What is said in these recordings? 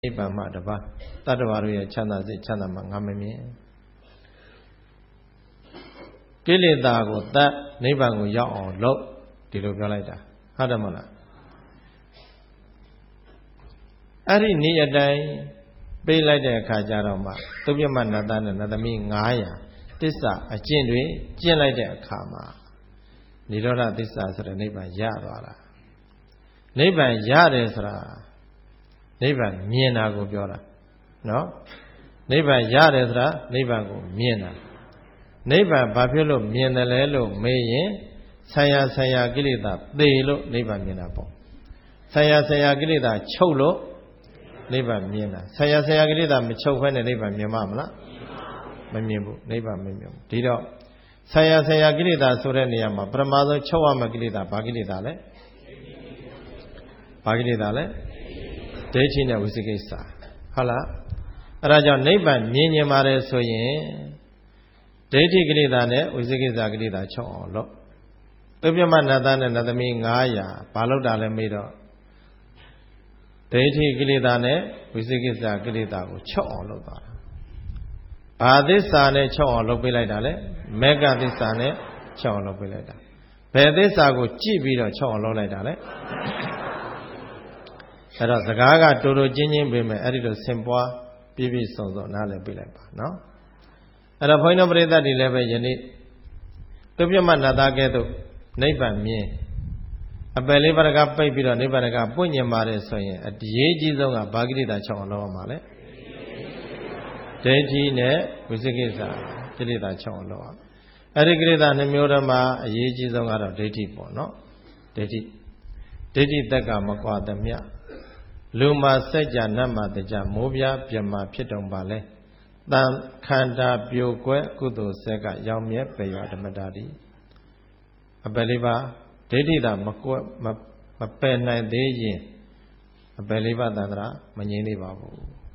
နိဗ္ဗာန်မှတပါးတတ္တဝါတို့ရဲ့ချမ်းသာစိတ်ချမ်းသာမှငါမမြင်ကိလေသာကိုတတ်နိဗ္ဗာန်ကိုရောက်အောင်လုပ်ဒီလိုပြောလိုက်တာဟုတ်တယ်မဟုတ်လားအဲ့ဒီနေ့အတိုင်းပေးလိုက်တဲ့အခါကျတော့မှသုပြမနတ္တနဲ့နတ္တမိ900တစ္ဆာအကျင့်တွေကျင့်လိုက်တဲ့အခါမှာនិရောဓသစ္စာဆိုတဲ့နိဗ္ဗာန်ရသွားတာနိဗ္ဗာန်ရတယ်ဆိုတာနိဗ္ဗာန်မြင်တာကိုပြောတာနော်နိဗ္ဗာန်ရတယ်ဆိုတာနိဗ္ဗာန်ကိုမြင်တာနိဗ္ဗာန်ဘာဖြစ်လို့မြင်တယ်လဲလို့မေးရင်ဆံရကိလေသာသေလို့နိဗ္ဗာန်မြင်တာပေါ့ဆံရကိလေသာချုပ်လို့နိဗ္ဗာန်မြင်တာဆံရကိလေသာမချုပ်ဘဲနဲ့နိဗ္ဗာန်မြင်မှာမလားမမြင်ဘူးနိဗ္ဗာန်မမြင်ဘူးဒီတော့ဆံရကိလေသာဆိုတဲ့နေရာမှာပထမဆုံးချုပ်ရမယ့်ကိလေသာဘာကိလေသာလဲဘာကိလေသာလဲဒိဋ္ဌိနဲ့ဝိသိကိစ္စဟုတ်လားအဲ့ဒါကြောင့်နိဗ္ဗာန်မြင်မြင်ပါတယ်ဆိုရင်ဒိဋ္ဌိကိလေသာနဲ့ဝိသိကိစ္စကိလေသာချုပ်အောင်လုပ်သုပြမနတ္တနဲ့နတ္တမိ900ဘာလို့တာလဲမေးတော့ဒိဋ္ဌိကိလေသာနဲ့ဝိသိကိစ္စကိလေသာကိုချုပ်အောင်လုပ်သွားတာဘာသစ္စာနဲ့ချုပ်အောင်လုပ်ပေးလိုက်တာလဲမေဃသစ္စာနဲ့ချုပ်အောင်လုပ်ပေးလိုက်တာဘယ်သစ္စာကိုကြည့်ပြီးတော့ချုပ်အောင်လုပ်လိုက်တာလဲအဲ့တော့စကားကတူတူချင်းချင်းပေးမယ်အဲ့ဒီလိုဆင်ပွားပြည့်ပြည့်စုံစုံနားလည်ပေးလိုက်ပါနော်အဲ့တော့ဘုန်းကြီးတို့ပရိသတ်တွေလည်းပဲယနေ့သုပြမနတ္တကဲ့သို့နိဗ္ဗာန်မြင်အပယ်လေးပါးကပိတ်ပြီးတော့နိဗ္ဗာန်ကပွင့်ညင်ပါတယ်ဆိုရင်အရေးကြီးဆုံးကဘာကိလေသာချုပ်အောင်လုပ်ရမှာလဲဒိဋ္ဌိနဲ့ဝိသိကိစ္စကိလေသာချုပ်အောင်လုပ်ရအဲ့ဒီကိလေသာနှမျိုးတည်းမှာအရေးကြီးဆုံးကတော့ဒိဋ္ဌိပေါ့နော်ဒိဋ္ဌိတက်ကမကွာသမျှလူမှာစัจ जा နတ်မှာတကြမိုးပြပြမဖြစ်တုံပါလဲတန်ခန္ဓာပြိုကွဲကုသိုလ်ဆက်ကရောင်မြဲပေရဓမ္မတာတိအပယ်လေးပါဒိဋ္ဌိသာမပယ်နိုင်သေးရင်အပယ်လေးပါသန္တရာမငြိမ်းသေးပါဘူး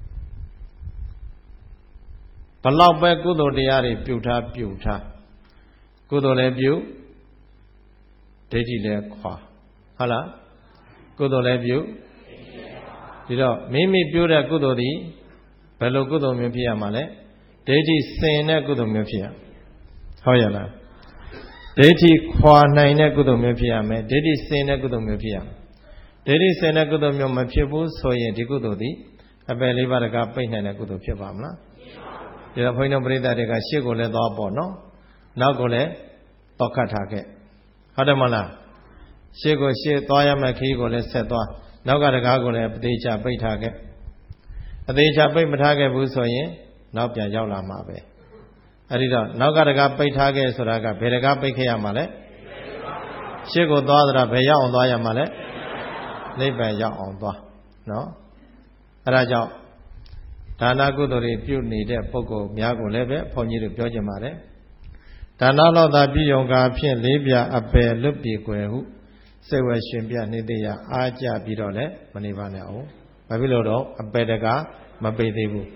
ဘလောက်ပဲကုသိုလ်တရားတွေပြုထားကုသိုလ်လည်းပြုဒိဋ္ဌိလည်းခွာဟုတ်လားကုသိုလ်လည်းပြုဒီတော့မိမိပြုတဲ့ကုသိုလ်သည်ဘယ်လိုကုသိုလ်မျိုးဖြစ်ရမှာလဲဒိဋ္ဌိစင်တဲ့ကုသိုလ်မျိုးဖြစ်ရဟုတ်ရလားဒိဋ္ဌိခွာနိုင်တဲ့ကုသိုလ်မျိုးဖြစ်ရမယ်ဒိဋ္ဌိစင်တဲ့ကုသိုလ်မျိုးဖြစ်ရမယ်ဒိဋ္ဌိစင်တဲ့ကုသိုလ်မျိုးမဖြစ်ဘူးဆိုရင်ဒီကုသိုလ်သည်အပယ်လေးပါးကပိတ်နိုင်တဲ့ကုသိုလ်ဖြစ်ပါမလားဒီတော့ဘုန်းကြီးတို့ပရိသတ်တွေကရှေ့ကိုလည်းသွားပေါ့နော်နောက်ကိုလည်းတောက်ခတ်ထားခဲ့ဟုတ်တယ်မလားရှေ့သွားရမယ့်ခရီးကိုလည်းဆက်သွားနောက်ကတကားကိုလည်းအသေးချပိတ်ထားခဲ့အသေးချပိတ်မထားခဲ့ဘူးဆိုရင်နောက်ပြန်ရောက်လာမှာပဲအဲ့ဒီတော့နောက်ကတကားပိတ်ထားခဲ့ဆိုတာကဘယ်တကားပိတ်ခဲ့ရမှာလဲရှေ့ကိုသွားတာဘယ်ရောက်အောင်သွားရမှာလဲနိဗ္ဗာန်ရောက်အောင်သွားနော်အဲ့ဒါကြောင့်ဒါနကုသိုလ်တွေပြုနေတဲ့ပုဂ္ဂိုလ်များကိုလည်းပဲဘုန်းကြီးတို့ပြောကြပါတယ်ဒါနလောက်သာပြုယုံကာဖြင့်လေးပြအပယ်လွတ်ပြေကွယ်ဟုစိတ်ဝဲရှင်ပြနေသေးရအားကြပြီးတော့လည်းမနေပါနဲ့အောင်ဘာဖြစ်လို့တော့အပယ်တကမပိတ်သေးဘူး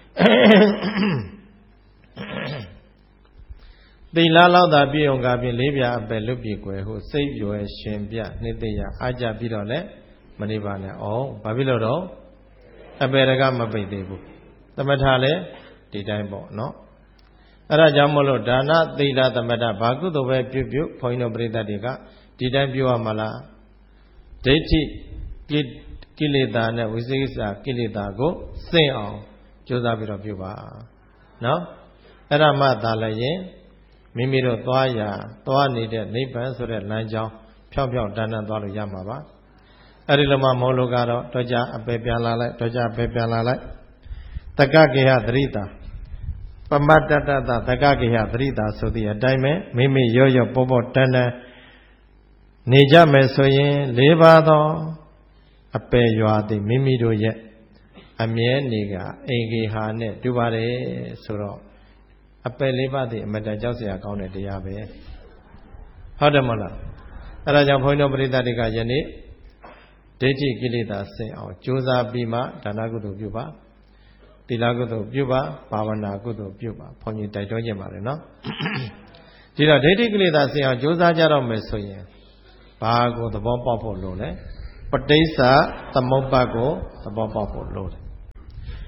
သီလလောက်သာပြုယုံကာဖြင့်လေးပြအပယ်လွတ်ပြေကွယ်ဟုစိတ်ဝဲရှင်ပြနေသေးရအားကြပြီးတော့လည်းမနေပါနဲ့အောင်ဘာဖြစ်လို့တော့အပယ်တကမပိတ်သေးဘူးသမထလည်းဒီတိုင်းပေါ့နော်အဲ့ဒါကြောင့်မလို့ဒါနသီလသမထဘာကုသိုလ်ပဲပြုဘုန်းကြီးတို့ပရိသတ်တွေကဒီတိုင်းပြုရမှာလားဒိဋ္ဌိကိလေသာနဲ့ဝိသိကိစ္စကိလေသာကိုစင့်အောင်ကြိုးစားပြီးတော့ပြုပါနော်အဲ့ဒါမှသာလည်းရင်မိမိတို့သွားနေတဲ့နိဗ္ဗာန်ဆိုတဲ့လမ်းကြောင်းဖြောင်းတန်းသွားလို့ရမှာပါအဲ့ဒီလိုမှမဟုတ်လို့ကတော့တော့ကြအပေပြန်လာလိုက်တော့ကြအပေပြန်လာလိုက်တက္ကကေဟသရိတာပမတ္တတတတက္ကကေဟသရိတာဆိုသည့်အတိုင်းပဲမိမိရောပေါ်တန်းနေကြမယ်ဆိုရင်၄ပါးသောအပယ်ရွာသည်မိမိတို့ရဲ့အမြဲနေကအင်္ဂေဟာနဲ့တူပါတယ်ဆိုတော့အပယ်၄ပါးသည်အမတန်ကြောက်စရာကောင်းတဲ့တရားပဲဟုတ်တယ်မလားအဲဒါကြောင့်ဘုန်းကြီးတို့ပရိသတ်တွေကယနေ့ဒိဋ္ဌိကိလေသာဆင်အောင်ကြိုးစားပြီးမှဒါနကုသိုလ်ပြုပါသီလကုသိုလ်ပြုပါဘာဝနာကုသိုလ်ပြုပါဘုန်းကြီးတိုက်တွန်းကြပါတယ်နော်ဒီတော့ဒိဋ္ဌိကိလေသာဆင်အောင်ကြိုးစားကြတော့မယ်ဆိုရင်ဘာကိုသဘောပေါက်ဖို့လိုလဲပဋိစ္စသမုပ္ပါဒ်ကိုသဘောပေါက်ဖို့လိုတယ်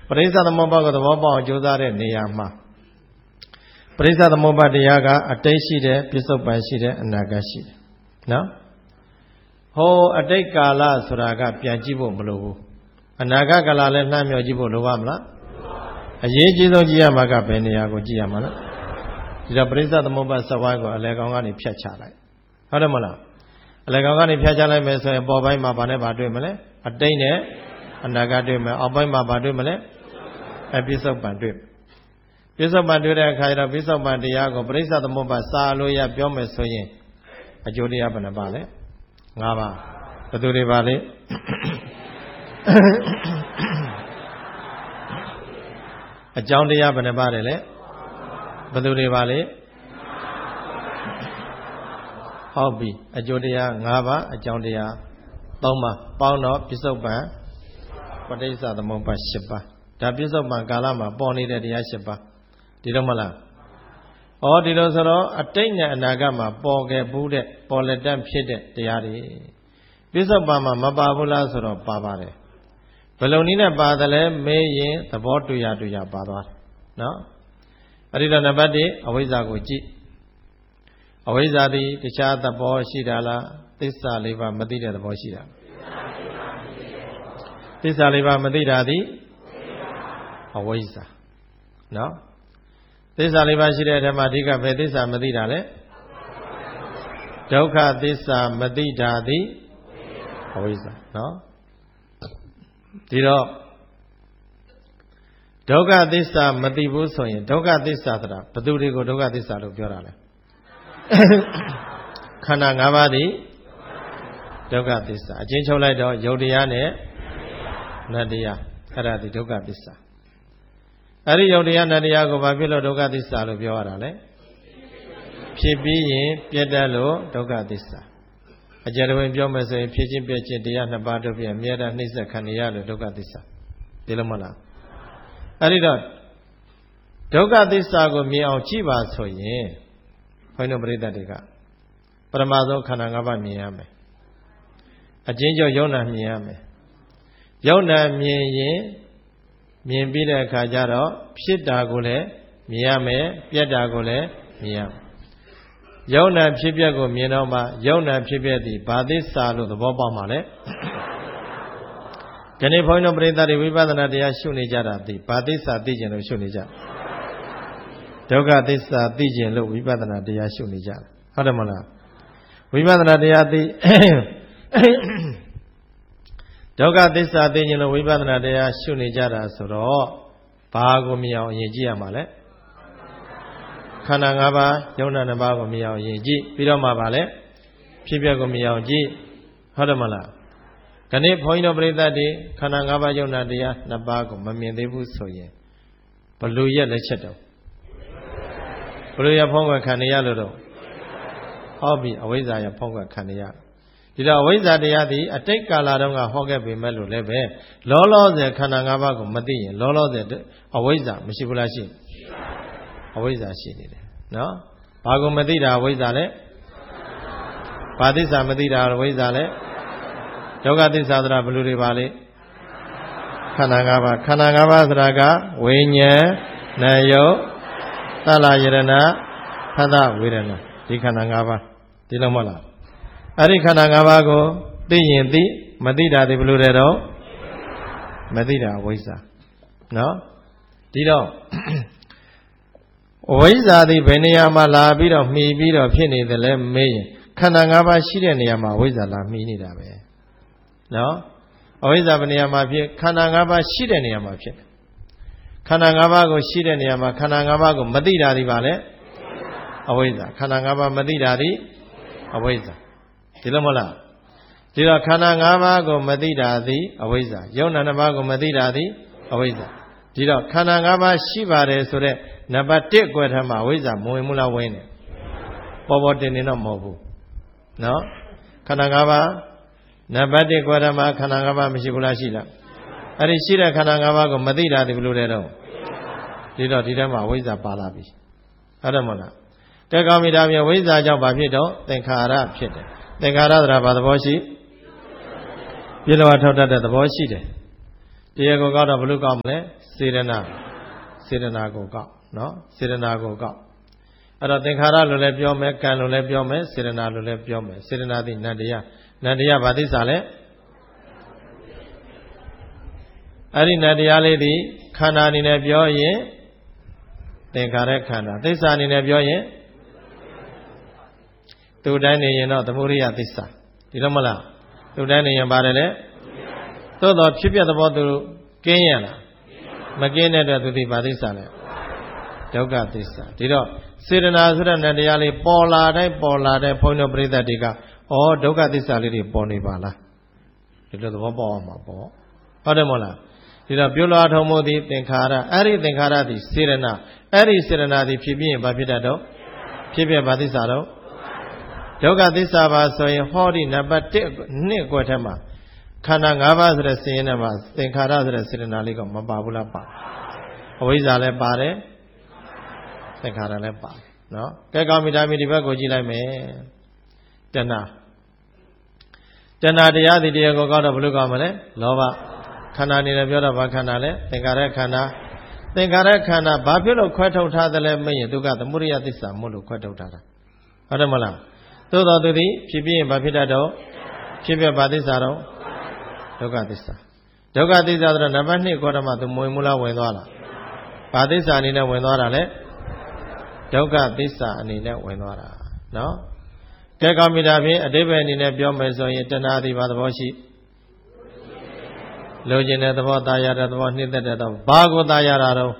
ပရိစ္ဆသမုပ္ပါကိုသဘောပေါက်အောင်ကြိုးစားတဲ့နေရာမှာပရိစ္ဆသမုပ္ပါတရားကအတိတ်ရှိတယ်ပြစ္ဆုတ်ပံရှိတယ်အနာဂတ်ရှိတယ်နော်ဟောအတိတ်ကာလဆိုတာကပြန်ကြည့်ဖို့မလိုဘူးအနာဂတ်ကာလလည်းနှမ်းမြော်ကြည့်ဖို့လိုပါမလားအရေးကြီးဆုံးကြည့်ရမှာကဘယ်နေရာကိုကြည့်ရမှာလဲဒီတော့ပရိစ္ဆသမုပ္ပါစဝိုင်းကိုအလယ်ကောင်ကနေဖြတ်ချလိုက်ဟုတ်တယ်မလားအလယ်ကောင်ကနေဖြတ်ချလိုက်မယ်ဆိုရင်ပေါ်ပိုင်းမှာဘာနဲ့ဘာတွေ့မလဲအတိတ်နဲ့အနာဂတ်တွေ့မယ်အောက်ပိုင်းမှာဘာတွေ့မလဲပြစ္ဆုတ်ပံတွေ့ပြစ္ဆုတ်ပံတွေ့တဲ့အခါကျတော့ပြစ္ဆုတ်ပံတရားကိုပရိစ္ဆသမုပ္ပါစာလို့ရပြောမယ်ဆိုရင်အကျိုးတရားဘယ်နှပါလဲ၅ပါးဘယ်သူတွေပါလဲအကြောင်းတရားဘယ်နှပါလဲလဲဘယ်သူတွေပါလဲဟုတ်ပြီအကျိုးတရား၅ပါးအကြောင်းတရား၃ပါးပေါင်းတော့ပြစ္ဆုတ်ပံပဋိစ္စသမုပ္ပါ၈ပါးဒါပြစ္ဆုတ်ပံကာလမှာပေါ်နေတဲ့တရား၈ပါးဒီတော့မလားဩဒီလိုဆိုတော့အတိတ်နဲ့အနာဂတ်မှာပေါ်ခဲ့ဘူးတဲ့ပေါ်လက်တတ်ဖြစ်တဲ့တရားတွေပြစ္ဆုတ်ပံမှာမပါဘူးလားဆိုတော့ပါပါတယ်ဘယ်လိုနည်းနဲ့ပါတယ်လဲမေးရင်သဘောတူရပါသွားတယ်နော်အဲ့ဒီတော့နံပါတ်1အဝိဇ္ဇာကိုကြည့်အဝိဇ္ဇာသည်တခြားသဘောရှိတာလားသစ္စာ၄ပါးမသိတဲ့သဘောရှိတာသစ္စာ၄ပါးမသိတာသည်အဝိဇ္ဇာနော်သစ္စာ၄ပါးရှိတဲ့အထက်မှာအဓိကပဲသစ္စာမသိတာလဲဒုက္ခသစ္စာမသိတာသည်အဝိဇ္ဇာနော်ဒီတော့ဒုက္ခသစ္စာမသိဘူးဆိုရင်ဒုက္ခသစ္စာဆိုတာဘယ်သူတွေကိုဒုက္ခသစ္စာလို့ပြောတာလဲခန္ဓာ၅ပါးသည်ဒုက္ခသစ္စာအချင်းချုပ်လိုက်တော့ယုတ်တရားနဲ့နတ္တရားအဲ့ဒါဒီဒုက္ခသစ္စာအဲ့ဒီယုတ်တရားနတ္တရားကိုဘာဖြစ်လို့ဒုက္ခသစ္စာလို့ပြောရတာလဲဖြစ်ပြီးရင်ပြတ်တတ်လို့ဒုက္ခသစ္စာအကြံတော်ဝင်ပြောမယ်ဆိုရင်ဖြစ်ချင်းပြတ်ချင်းတရားနှစ်ပါးတို့ဖြင့်အမြဲတမ်းနှိမ့်ဆက်ခံရလို့ဒုက္ခသစ္စာဒီလိုမလားအဲ့ဒီတော့ဒုက္ခသစ္စာကိုမြင်အောင်ကြည့်ပါဆိုရင်ဘုန်းတော်ပရိသတ်တွေကပရမသောခန္ဓာ၅ပါးမြင်ရမယ်အချင်းချုပ်ယုံနာမြင်ရမယ်ယုံနာမြင်ရင်မြင်ပြီးတဲ့အခါကျတော့ဖြစ်တာကိုလည်းမြင်ရမယ်ပြက်တာကိုလည်းမြင်ရမယ်ယုံနာဖြစ်ပျက်ကိုမြင်တော့မှယုံနာဖြစ်ပျက်သည်ဘာသစ္စာလို့သဘောပေါက်မှာလဲဒီနေ့ဘုန်းတော်ပရိသတ်တွေဝိပဿနာတရားရှုနေကြတာဒီဘာသစ္စာသိကျင်လို့ရှုနေကြဒုက္ခသစ္စာသိကျင်လို့ဝိပဿနာတရားရှုနေကြဟုတ်တယ်မလားဝိပဿနာတရားသိဒုက္ခသစ္စာသိကျင်လို့ဝိပဿနာတရားရှုနေကြတာဆိုတော့ဘာကိုမြင်အောင်အရင်ကြည့်ရမှာလဲခန္ဓာ၅ပါးယုံနာ၅ပါးကိုမြင်အောင်အရင်ကြည့်ပြီးတော့မှပါလဲဖြစ်ပျက်ကိုမြင်အောင်ကြည့်ဟုတ်တယ်မလားခဏဘုန်းကြီးတို့ပြိဿတ်တွေခန္ဓာ၅ပါးယုံနာတရား၂ပါးကိုမမြင်သေးဘူးဆိုရင်ဘလူရဲ့လက်ချက်တော့ဘလူရဲ့ဖုံးကွယ်ခံရလို့တော့ဟောပြီအဝိဇ္ဇာရဲ့ဖုံးကွယ်ခံရဒီတော့အဝိဇ္ဇာတရားသည်အတိတ်ကာလတုန်းကဟောခဲ့ပေမဲ့လို့လည်းပဲလောလောဆယ်ခန္ဓာ၅ပါးကိုမသိရင်လောလောဆယ်အဝိဇ္ဇာမရှိဘူးလားရှိအဝိဇ္ဇာရှိနေတယ်နော်ဘာကိုမသိတာအဝိဇ္ဇာလဲဘာသစ္စာမသိတာအဝိဇ္ဇာလဲဒုက္ခသစ္စာဆိုတာဘယ်လိုတွေပါလဲခန္ဓာ၅ပါးခန္ဓာ၅ပါးဆိုတာကဝိညာဉ်နာယုတ်သလယရဏဖသဝေဒနာဒီခန္ဓာ၅ပါးဒီလိုမဟုတ်လားအဲ့ဒီခန္ဓာ၅ပါးကိုသိရင်သိမသိတာဒီဘယ်လိုလဲတော့မသိတာဝိဇ္ဇာနော်ဒီတော့ဝိဇ္ဇာသည်ဘယ်နေရာမှာလာပြီးတော့မှီပြီးတော့ဖြစ်နေတယ်လဲမေးရင်ခန္ဓာ၅ပါးရှိတဲ့နေရာမှာဝိဇ္ဇာလာမှီနေတာပဲနော်အဝိဇ္ဇာဘယ်နေရာမှာဖြစ်ခန္ဓာ၅ပါးရှိတဲ့နေရာမှာဖြစ်တယ်ခန္ဓာ၅ပါးကိုရှိတဲ့နေရာမှာခန္ဓာ၅ပါးကိုမသိတာဒီပါလဲအဝိဇ္ဇာခန္ဓာ၅ပါးမသိတာဒီအဝိဇ္ဇာဒီလိုမဟုတ်လားဒီတော့ခန္ဓာ၅ပါးကိုမသိတာသည်အဝိဇ္ဇာယုံနာ၅ပါးကိုမသိတာသည်အဝိဇ္ဇာဒီတော့ခန္ဓာ၅ပါးရှိပါတယ်ဆိုတော့နံပါတ်1ကွယ်ထမှာအဝိဇ္ဇာမဝင်ဘူးလားဝင်တယ်ပေါ်ပေါ်တင်နေတော့မဟုတ်ဘူးနော်ခန္ဓာ၅ပါးနံပါတ်1ကွယ်ထမှာခန္ဓာ၅ပါးမရှိဘူးလားရှိလားအဲ့ဒီရှိတဲ့ခန္ဓာ၅ပါးကိုမသိတာဒီဘယ်လိုလဲတော့ဒီတော့ဒီထဲမှာအဝိဇ္ဇာပါလာပြီဟုတ်တယ်မဟုတ်လားတဲ့ကောင်းပြီဒါပြန်ဝိဇ္ဇာကြောင့်ဘာဖြစ်တော့သင်္ခါရဖြစ်တယ်သင်္ခါရဆိုတာဘာသဘောရှိပြည့်လောထောက်တတ်တဲ့သဘောရှိတယ်တရားကိုကောက်တော့ဘလို့ကောက်မလဲစေတနာကိုကောက်နော်စေတနာကိုကောက်အဲ့တော့သင်္ခါရလို့လည်းပြောမယ်ကံလို့လည်းပြောမယ်စေတနာလို့လည်းပြောမယ်စေတနာသည်နန္တရားဘာသစ္စာလဲအဲ့ဒီနတရားလေးသည်ခန္ဓာအနေနဲ့ပြောရင်သင်္ခါရခန္ဓာသစ္စာအနေနဲ့ပြောရင်သူတိုင်းနေရင်တော့သမုဒိယသစ္စာဒီလိုမလားသူတိုင်းနေရင်ပါတယ်လေသို့တော့ဖြစ်ပြသဘောသူကင်းရလားမကင်းတဲ့အတွက်သူဒီဘာသစ္စာလဲဒုက္ခသစ္စာဒီတော့စေတနာဆိုတဲ့နတရားလေးပေါ်လာတဲ့ဘုန်းတော်ပရိသတ်တွေကဒုက္ခသစ္စာလေးတွေပေါ်နေပါလားဒီလိုသဘောပေါက်အောင်မှာပေါ့ဟုတ်တယ်မဟုတ်လားဒီတော့ပြုလို့အထုံးမှုသည်သင်္ခါရအဲ့ဒီသင်္ခါရသည်စေတနာအဲ့ဒီစေတနာသည်ဖြစ်ပြီးရင်ဘာဖြစ်တတ်တော့ဖြစ်ပြဘာသစ္စာတော့ဒုက္ခသစ္စာပါဆိုရင်ဟောဒီနံပါတ်1နှစ်ကွက်ထဲမှာခန္ဓာ၅ပါးဆိုတဲ့ဆင်းရဲနဲ့မှာသင်္ခါရဆိုတဲ့စေတနာလေးကမပါဘူးလားပါအဝိဇ္ဇာလည်းပါတယ်သင်္ခါရလည်းပါတယ်နော်ကဲကောင်းပြီဒါမြည်ဒီဘက်ကိုကြည့်လိုက်မယ်တဏှာတရားသည်တရားကိုကောက်တော့ဘယ်လိုကောက်မလဲလောဘခန္ဓာနေလည်းပြောတော့ဘာခန္ဓာလဲသင်္ခါရခန္ဓာဘာဖြစ်လို့ခွဲထုတ်ထားသလဲမင်းရင်သူကသမုဒိယသစ္စာမို့လို့ခွဲထုတ်ထားတာဟုတ်တယ်မလားသို့တော်သူသည်ဖြစ်ပြီးရင်ဘာဖြစ်တတ်တော့ဖြစ်ပြဘာသစ္စာတော့ဒုက္ခသစ္စာဆိုတော့နံပါတ်2ခေါ်တော့မှသူမဝင်မလားဝင်သွားလားဘာသစ္စာအနေနဲ့ဝင်သွားတာလဲဒုက္ခသစ္စာအနေနဲ့ဝင်သွားတာနော်ကဲကောင်းပြီဒါဖြင့်အတိပ္ပယ်အနေနဲ့ပြောမယ်ဆိုရင်တဏှာသည်ဘာသဘောရှိလိုချင်တဲ့သဘောတာယာတဲ့သဘောနှိမ့်သက်တဲ့သဘောဘာကိုတာယာတာတော့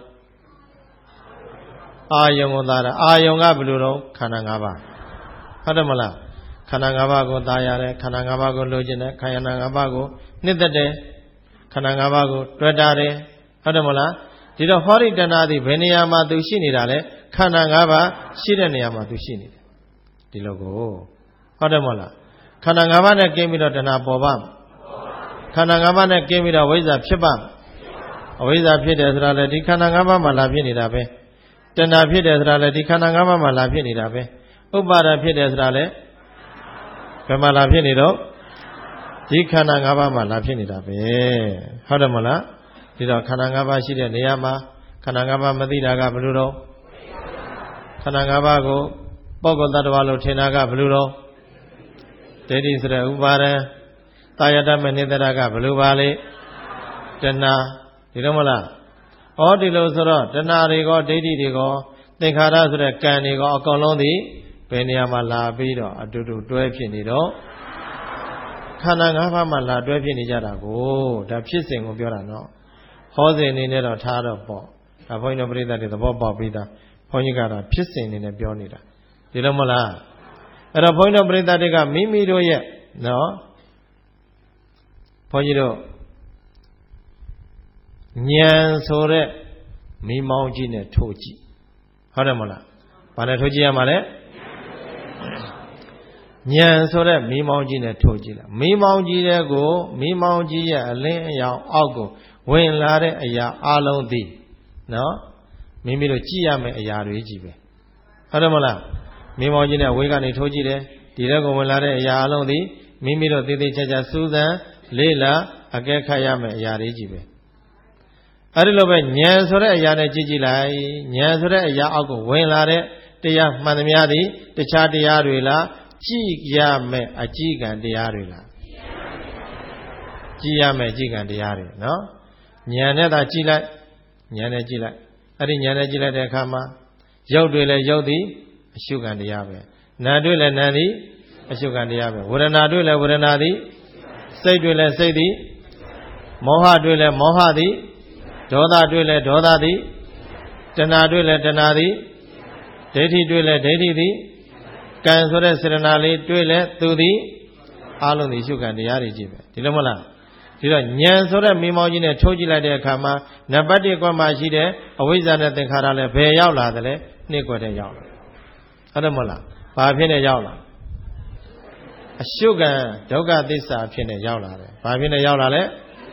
အာယုံကိုတာယာအာယုံကဘယ်လိုတော့ခန္ဓာ၅ပါးဟုတ်တယ်မလားခန္ဓာ၅ပါးကိုတာယာတယ်ခန္ဓာ၅ပါးကိုလိုချင်တယ်ခန္ဓာ၅ပါးကိုနှိမ့်သက်တယ်ခန္ဓာ၅ပါးကိုတွေ့တာတယ်ဟုတ်တယ်မလားဒီတော့ဟောရိတဏှာသည်ဘယ်နေရာမှာသူရှိနေတာလဲခန္ဓာ၅ပါးရှိတဲ့နေရာမှာသူရှိနေတယ်ဒီလိုကိုဟုတ်တယ်မဟုတ်လားခန္ဓာ၅ပါးနဲ့ကင်းပြီးတော့တဏှာပေါ်ပါခန္ဓာ၅ပါးနဲ့ကင်းပြီးတော့ဝိဇ္ဇာဖြစ်ပါအဝိဇ္ဇာဖြစ်တယ်ဆိုတာလေဒီခန္ဓာ၅ပါးမှာလာဖြစ်နေတာပဲတဏှာဖြစ်တယ်ဆိုတာလေဒီခန္ဓာ၅ပါးမှာလာဖြစ်နေတာပဲဥပါဒဖြစ်တယ်ဆိုတာလေဘယ်မှာလာဖြစ်နေတော့ဒီခန္ဓာ၅ပါးမှာလာဖြစ်နေတာပဲဟုတ်တယ်မဟုတ်လားဒီတော့ခန္ဓာ၅ပါးရှိတဲ့နေရာမှာခန္ဓာ၅ပါးမသိတာကဘယ်လိုတော့ခန္ဓာ၅ပါးကိုပုဂ္ဂိုလ်တ attva လို့ထင်တာကဘယ်လိုတော့ဒိဋ္ဌိဆိုတဲ့ဥပါဒံတာယတမနိတရကဘယ်လိုပါလဲတဏှာဒီလိုမလားဒီလိုဆိုတော့တဏှာတွေကိုဒိဋ္ဌိတွေကိုသင်္ခါရဆိုတဲ့ကံတွေကိုအကုန်လုံးသည်ဘယ်နေရာမှာလာပြီးတော့အတူတူတွဲဖြစ်နေတော့ခန္ဓာ၅ပါးမှာလာတွဲဖြစ်နေကြတာကိုဒါဖြစ်စဉ်ကိုပြောတာနော်ဟောစဉ်အနေနဲ့တော့ထားတော့ပေါ့ဒါဘုန်းကြီးတို့ပြိဿတွေသဘောပေါက်ပြီးသားဘုန်းကြီးကတော့ဖြစ်စဉ်အနေနဲ့ပြောနေတာဒီလိုမလားအဲ့တော့ဘုန်းကြီးတို့ပြိဿတွေကမိမိတို့ရဲ့နော်ဘုန်းကြီးတို့ဉာဏ်ဆိုတဲ့မိမောင်းကြီးနဲ့ထိုးကြည့်ဟုတ်တယ်မလားဘာနဲ့ထိုးကြည့်ရမှာလဲဉာဏ်ဆိုတဲ့မိမောင်းကြီးနဲ့ထိုးကြည့်လိုက်မိမောင်းကြီးတဲ့ကိုမိမောင်းကြီးရဲ့အလင်းအရောင်အောက်ကိုဝင်လာတဲ့အရာအလုံးသည်နော်မိမိတို့ကြည့်ရမယ့်အရာတွေကြီးပဲဟုတ်တယ်မလားမိမောင်းကြီးနဲ့ဝေးကနေထိုးကြည့်တယ်ဒီတဲ့ကိုဝင်လာတဲ့အရာအလုံးသည်မိမိတို့သေသေးချာချာစူးစမ်းလေးလာအကဲခတ်ရမယ့်အရာတွေကြီးပဲအဲ့ဒီလိုပဲဉာဏ်ဆိုတဲ့အရာနဲ့ကြည့်ကြည့်လိုက်ဉာဏ်ဆိုတဲ့အရာအောက်ကိုဝင်လာတဲ့တရားမှန်သမျှသည်တခြားတရားတွေလားကြည့်ရမယ့်အကြည့်ကံတရားတွေလားကြည့်ရမယ့်အကြည့်ကံတရားတွေနော်ဉာဏ်နဲ့သာကြည့်လိုက်ဉာဏ်နဲ့ကြည့်လိုက်အဲ့ဒီဉာဏ်နဲ့ကြည့်လိုက်တဲ့အခါမှာရုပ်တွေလည်းရုပ်သည်အရှုခံတရားပဲနာမ်တွေလည်းနာမ်သည်အရှုခံတရားပဲဝေဒနာတွေလည်းဝေဒနာသည်စိတ်တွေလည်းစိတ်သည်မောဟတွေလည်းမောဟသည်ဒေါသတွေလည်းဒေါသသည်တဏှာတွေလည်းတဏှာသည်ဒိဋ္ဌိတွေလည်းဒိဋ္ဌိသည်ကံဆိုတဲ့စေတနာလေးတွေလည်းသူသည်အလုံးသည်ရှုခံတရားတွေကြီးပဲဒီလိုမလားဒီတော့ဉာဏ်ဆိုတဲ့မိမောင်းကြီးနဲ့ထိုးကြည့်လိုက်တဲ့အခါမှာနံပါတ်1ကွက်မှာရှိတဲ့အဝိဇ္ဇာနဲ့သင်္ခါရလည်းဘယ်ရောက်လာသလဲ2ကွက်တည်းရောက်လာဟုတ်တယ်မဟုတ်လားဘာဖြစ်နေရောက်လာအရှုခံဒုက္ခသစ္စာဖြစ်နေရောက်လာတယ်ဘာဖြစ်နေရောက်လာလဲ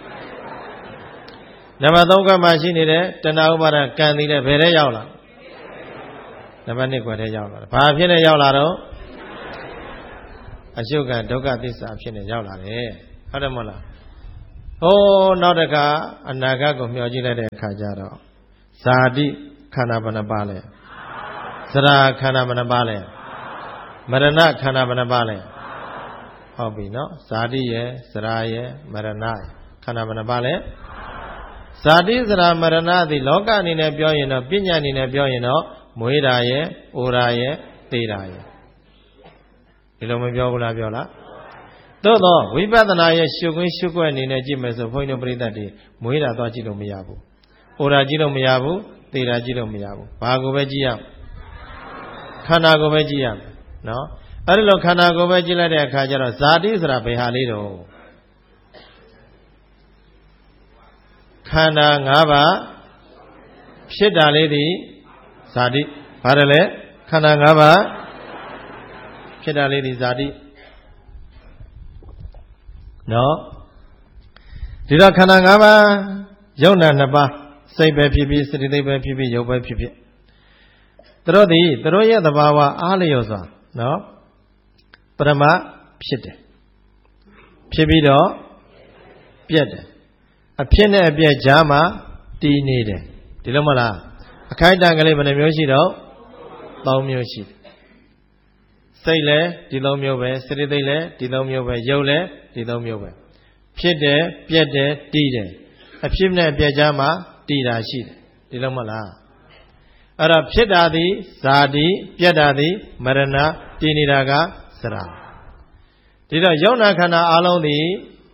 နံပါတ်3ကွက်မှာရှိနေတဲ့တဏှာဥပါဒကံသည်လည်းဘယ်ထဲရောက်လာနံပါတ်2ကွက်ထဲရောက်လာတယ်ဘာဖြစ်နေရောက်လာတော့အရှုခံဒုက္ခသစ္စာဖြစ်နေရောက်လာတယ်ဟုတ်တယ်မဟုတ်လားနောက်တခါအနာဂတ်ကိုမျှော်ကြည့်လိုက်တဲ့အခါကျတော့ဇာတိခန္ဓာဘယ်နှပါလဲသရခန္ဓာဘယ်နှပါလဲမရဏခန္ဓာဘယ်နှပါလဲဟုတ်ပြီနော်ဇာတိရဲ့သရရဲ့မရဏခန္ဓာဘယ်နှပါလဲဇာတိသရမရဏသည်လောကအနေနဲ့ပြောရင်တော့ပညာအနေနဲ့ပြောရင်တော့မွေးတာရဲ့အိုတာရဲ့သေတာရဲ့ဒီလိုမပြောဘူးလားပြောလားသို့တော့ဝိပဿနာရဲ့ရှုခွင်းရှုွက်အနေနဲ့ကြည့်မယ်ဆိုဘုန်းကြီးတို့ပြိဿတ်တွေမွေးတာသွားကြည့်လို့မရဘူးအိုတာကြည့်လို့မရဘူးသေတာကြည့်လို့မရဘူးဘာကိုပဲကြည့်ရခန္ဓာကိုပဲကြည့်ရမယ်နော်အဲ့ဒီလိုခန္ဓာကိုပဲကြည့်လိုက်တဲ့အခါကျတော့ဇာတိဆိုတာဘယ်ဟာလေးတော့ခန္ဓာ၅ပါးဖြစ်တာလေးသည်ဇာတိဘာတယ်လဲခန္ဓာ၅ပါးဖြစ်တာလေးသည်ဇာတိနော်ဒီတော့ခန္ဓာ၅ပါးယုံနာ2ပါးစိတ်ပဲဖြစ်ဖြစ်စတိသိပဲဖြစ်ဖြစ်ရုပ်ပဲဖြစ်ဖြစ်သူတို့ရဲ့သဘာဝအားလျော်စွာနော်ပရမဖြစ်တယ်ဖြစ်ပြီးတော့ပြက်တယ်အဖြစ်နဲ့အပြက်ကြားမှာတည်နေတယ်ဒီလိုမလားအခိုက်အတန့်ကလေးဘယ်နှမျိုးရှိတော့3မျိုးရှိတယ်စိတ်လည်းဒီ3မျိုးပဲစတိသိလည်းဒီ3မျိုးပဲရုပ်လည်းဒီ3မျိုးပဲဖြစ်တယ်ပြက်တယ်တည်တယ်အဖြစ်နဲ့အပြက်ကြားမှာတည်တာရှိတယ်ဒီလိုမလားအဲ့တော့ဖြစ်တာသည်ဇာတိပြက်တာသည်မရဏတည်နေတာကသရဒီတော့ယုံနာခန္ဓာအလုံးသည်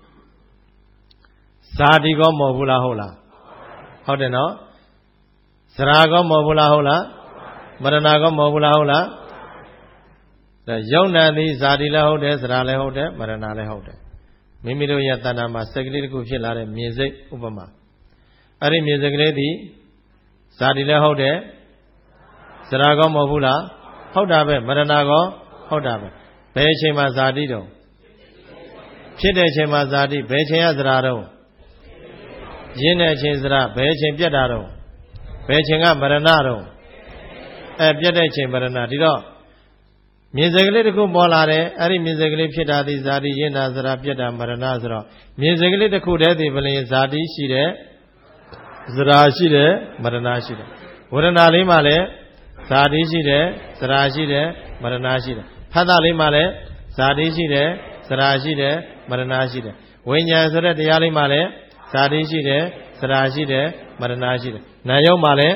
ဇာတိကောမဟုတ်ဘူးလားဟုတ်လားဟုတ်တယ်နော်သရကောမဟုတ်ဘူးလားဟုတ်လားမရဏကောမဟုတ်ဘူးလားဟုတ်လားဒါယုံနာသည်ဇာတိလည်းဟုတ်တယ်သရလည်းဟုတ်တယ်မရဏလည်းဟုတ်တယ်မိမိတို့ရဲ့တဏ္ဍာမှာစက်ကလေးတစ်ခုဖြစ်လာတဲ့မြင်စိတ်ဥပမာအဲ့ဒီမြင်စိတ်ကလေးသည်ဇာတိလည်းဟုတ်တယ်သရကောမဟုတ်ဘူးလားဟုတ်တာပဲမရဏကောဟုတ်တာပဲဘယ်အချိန်မှာဇာတိတုံးဖြစ်တဲ့အချိန်မှာဇာတိဘယ်အချိန်ကသရတုံးရင်းတဲ့အချိန်သရဘယ်အချိန်ပြတ်တာတုံးဘယ်အချိန်ကမရဏတုံးပြတ်တဲ့အချိန်မရဏဒီတော့မြင်စိတ်ကလေးတစ်ခုပေါ်လာတယ်အဲ့ဒီမြင်စိတ်ကလေးဖြစ်တာသည်ဇာတိရင်းတာသရပြတ်တာမရဏဆိုတော့မြင်စိတ်ကလေးတစ်ခုတည်းသည်ဘယ်လျင်ဇာတိရှိတယ်သရရှိတယ်မရဏရှိတယ်ဝေဒနာလေးမှာလည်းဇာတိရှိတယ်သရရှိတယ်မရဏရှိတယ်ဖတ်တာလေးမှာလည်းဇာတိရှိတယ်သရရှိတယ်မရဏရှိတယ်ဝိညာဉ်ဆိုတဲ့တရားလေးမှာလည်းဇာတိရှိတယ်သရရှိတယ်မရဏရှိတယ်နာယုတ်မှာလည်း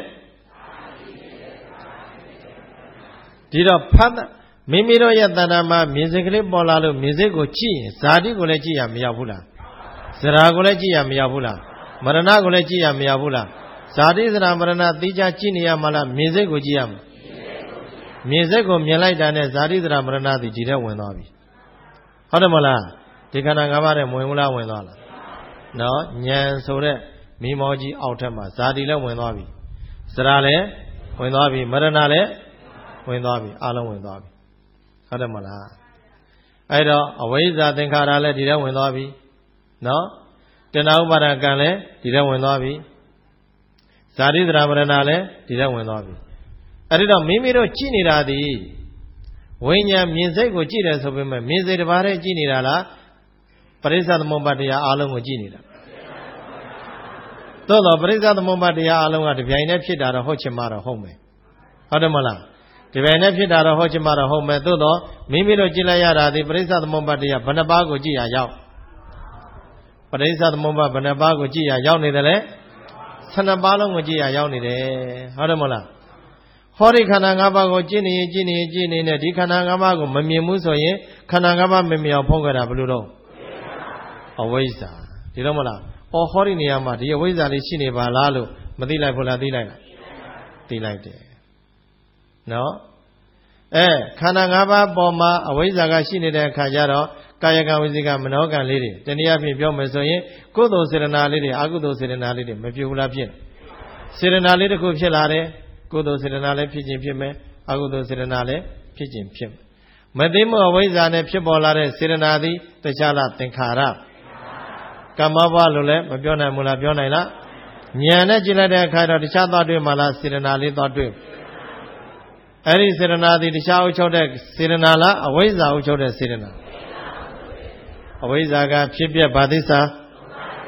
ဒီတော့ဖတ်မိမိတို့ရဲ့တဏ္ဍာမှာမြင်စိတ်ကလေးပေါ်လာလို့မြင်စိတ်ကိုကြည့်ရင်ဇာတိကိုလည်းကြည့်ရမရောက်ဘူးလားသရကိုလည်းကြည့်ရမရောက်ဘူးလားမရဏကိုလည်းကြည့်ရမရောက်ဘူးလားဇာတိသရမရဏသိကြကြည့်နေရမှာလားမြင်စိတ်ကိုကြည့်ရမှာမြင်စိတ်ကိုမြင်လိုက်တာနဲ့ဇာတိသရမရဏသိဒီထဲဝင်သွားပြီဟုတ်တယ်မလားဒီခန္ဓာ၅ပါးနဲ့ဝင်ဘူးလားဝင်သွားလားနော်ဉာဏ်ဆိုတဲ့မိမောကြီးအောက်ထက်မှာဇာတိလည်းဝင်သွားပြီသရလည်းဝင်သွားပြီမရဏလည်းဝင်သွားပြီအလုံးဝင်သွားပြီဟုတ်တယ်မလားအဲ့တော့အဝိဇ္ဇာသင်္ခါရလည်းဒီထဲဝင်သွားပြီနော်တဏှာဥပါဒကံလည်းဒီထဲဝင်သွားပြီဇာတိသရမရဏလည်းဒီထဲဝင်သွားပြီအဲ့ဒီတော့မိမိတို့ကြည့်နေတာသည်ဝိညာဉ်မြင်စိတ်ကိုကြည့်တယ်ဆိုပေမဲ့မြင်စိတ်တစ်ပါးတည်းကြည့်နေတာလားပရိစ္ဆေသမုပ္ပါတရားအလုံးကိုကြည့်နေတာသို့တော့ပရိစ္ဆေသမုပ္ပါတရားအလုံးကတပြိုင်တည်းဖြစ်တာတော့ဟုတ်ချင်မှတော့ဟုတ်မယ်ဟုတ်တယ်မလားဒီပိုင်းနဲ့ဖြစ်တာတော့ဟုတ်ချင်မှတော့ဟုတ်မယ်သို့တော့မိမိတို့ကြည့်လိုက်ရတာဒီပရိစ္ဆေသမုပ္ပါတရားဘယ်နှပါးကိုကြည့်ရရောက်ပရိစ္ဆေသမုပ္ပါဘယ်နှပါးကိုကြည့်ရရောက်နေတယ်လဲ12ပါးလုံးကိုကြည့်ရရောက်နေတယ်ဟုတ်တယ်မလားဟောဒီခန္ဓာ၅ပါးကိုကြည့်နေရင်ကြည့်နေနဲ့ဒီခန္ဓာ၅ပါးကိုမမြင်ဘူးဆိုရင်ခန္ဓာ၅ပါးမမြင်အောင်ဖုံးကြတာဘယ်လိုတော့အဝိဇ္ဇာဒီတော့မလားဟောဒီနေရာမှာဒီအဝိဇ္ဇာလေးရှိနေပါလားလို့မသိလိုက်ဘူးလားသိလိုက်လားသိလိုက်တယ်နော်ခန္ဓာ၅ပါးပေါ်မှာအဝိဇ္ဇာကရှိနေတဲ့အခါကျတော့ကာယကံဝစီကမနောကံလေးတွေတနည်းအားဖြင့်ပြောမယ်ဆိုရင်ကုသိုလ်စေတနာလေးတွေအကုသိုလ်စေတနာလေးတွေမဖြစ်ဘူးလားဖြစ်စေတနာလေးတစ်ခုဖြစ်လာတယ်ကုသိုလ်စေတနာလည်းဖြစ်ခြင်းဖြစ်မယ်အကုသိုလ်စေတနာလည်းဖြစ်ခြင်းဖြစ်မယ်မသိမှုအဝိဇ္ဇာနဲ့ဖြစ်ပေါ်လာတဲ့စေတနာသည်တခြားလားသင်္ခါရကမ္မဘလို့လည်းမပြောနိုင်ဘူးလားပြောနိုင်လားဉာဏ်နဲ့ကြည့်လိုက်တဲ့အခါတော့တခြားသွားတွေ့မှလားစေတနာလေးသွားတွေ့အဲ့ဒီစေတနာသည်တခြားဥချုပ်တဲ့စေတနာလားအဝိဇ္ဇာဥချုပ်တဲ့စေတနာအဝိဇ္ဇာကဖြစ်ပြဘာသစ္စာ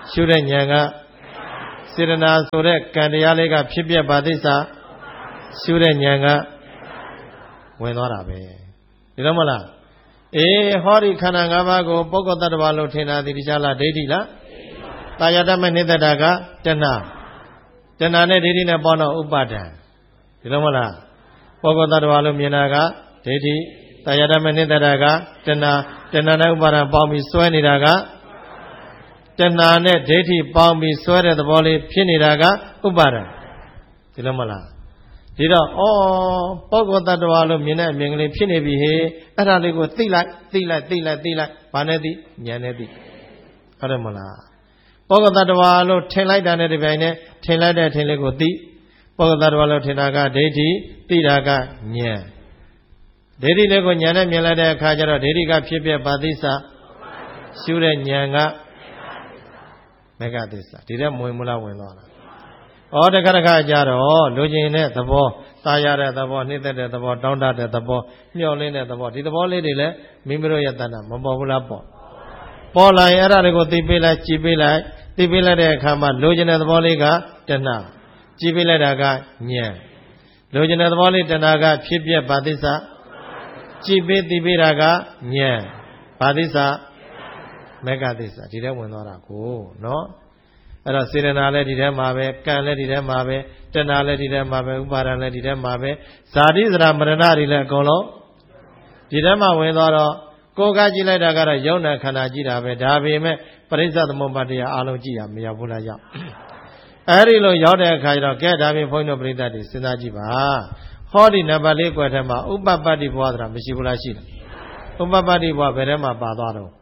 ရှုတဲ့ဉာဏ်ကစေတနာဆိုတဲ့ကံတရားလေးကဖြစ်ပြပါသစ္စာရှုတဲ့ဉာဏ်ကဝင်သွားတာပဲဒီလိုမလားအေးဟောဒီခန္ဓာ၅ပါးကိုပုဂ္ဂိုလ်တ attva လို့ထင်တာဒီတရားလားဒိဋ္ဌိလားတာယတမနိတ္တတာကတဏှာနဲ့ဒိဋ္ဌိနဲ့ပေါင်းတော့ဥပါဒံဒီလိုမလားပုဂ္ဂိုလ်တ attva လို့မြင်တာကဒိဋ္ဌိတာယတမနိတ္တတာကတဏှာနဲ့ဥပါဒံပေါင်းပြီးစွဲနေတာကတဏှာနဲ့ဒိဋ္ဌိပေါင်းပြီးစွဲတဲ့သဘောလေးဖြစ်နေတာကဥပါဒံဒီလိုမလားဒီတော့ပုဂ္ဂိုလ်တ attva လို့မြင်တဲ့အမြင်ကလေးဖြစ်နေပြီဟေ့အဲ့ဒါလေးကိုသိလိုက်ဘာနဲ့သိဉာဏ်နဲ့သိဟုတ်တယ်မလားပုဂ္ဂိုလ်တ attva လို့ထင်လိုက်တာနဲ့ဒီပိုင်းနဲ့ထင်လိုက်တဲ့အထင်လေးကိုသိပုဂ္ဂိုလ်တ attva လို့ထင်တာကဒိဋ္ဌိသိတာကဉာဏ်ဒိဋ္ဌိလေးကိုဉာဏ်နဲ့မြင်လိုက်တဲ့အခါကျတော့ဒိဋ္ဌိကဖြစ်ပြပါသစ္စာရှုတဲ့ဉာဏ်ကမေဃသစ္စာဒီတဲ့မဝင်မလားဝင်သွားတာတခါကြတော့လူကျင်တဲ့သဘောသာရတဲ့သဘောနှိမ့်သက်တဲ့သဘောတောင်းတတဲ့သဘောမျှော်လင့်တဲ့သဘောဒီသဘောလေးတွေလည်းမိမိတို့ရဲ့တဏ္ဍမပေါ်ဘူးလားပေါ်လာရင်အဲ့ဒါတွေကိုသိပေးလိုက်ကြည်ပေးလိုက်သိပေးလိုက်တဲ့အခါမှာလူကျင်တဲ့သဘောလေးကတဏ္ဍကြည်ပေးလိုက်တာကဉာဏ်လူကျင်တဲ့သဘောလေးတဏ္ဍကဖြစ်ပြပါသစ္စာကြည်ပေးသိပေးတာကဉာဏ်ပါသစ္စာမေဃသစ္စာဒီထဲဝင်သွားတာကိုနော်အဲ့တော့စေတနာလည်းဒီထဲမှာပဲကံလည်းဒီထဲမှာပဲတဏှာလည်းဒီထဲမှာပဲဥပါဒံလည်းဒီထဲမှာပဲဇာတိစရာမရဏတွေလည်းအကုန်လုံးဒီထဲမှာဝင်သွားတော့ကိုယ်ကကြည့်လိုက်တာကတော့ယုံနာခန္ဓာကြည့်တာပဲဒါပေမဲ့ပရိစ္ဆသမုပ္ပါဒ်တရားအလုံးကြည့်ရမရောက်ဘူးလားရောက်အဲ့ဒီလိုရောက်တဲ့အခါကျတော့ကဲဒါပြင်ဘုန်းကြီးတို့ပရိသတ်တွေစဉ်းစားကြည့်ပါဟောဒီနံပါတ်၄ကွယ်ထဲမှာဥပပတ္တိဘဝဆိုတာမရှိဘူးလားရှိတယ်ဥပပတ္တိဘဝဘယ်ထဲမှာပါသွားတော့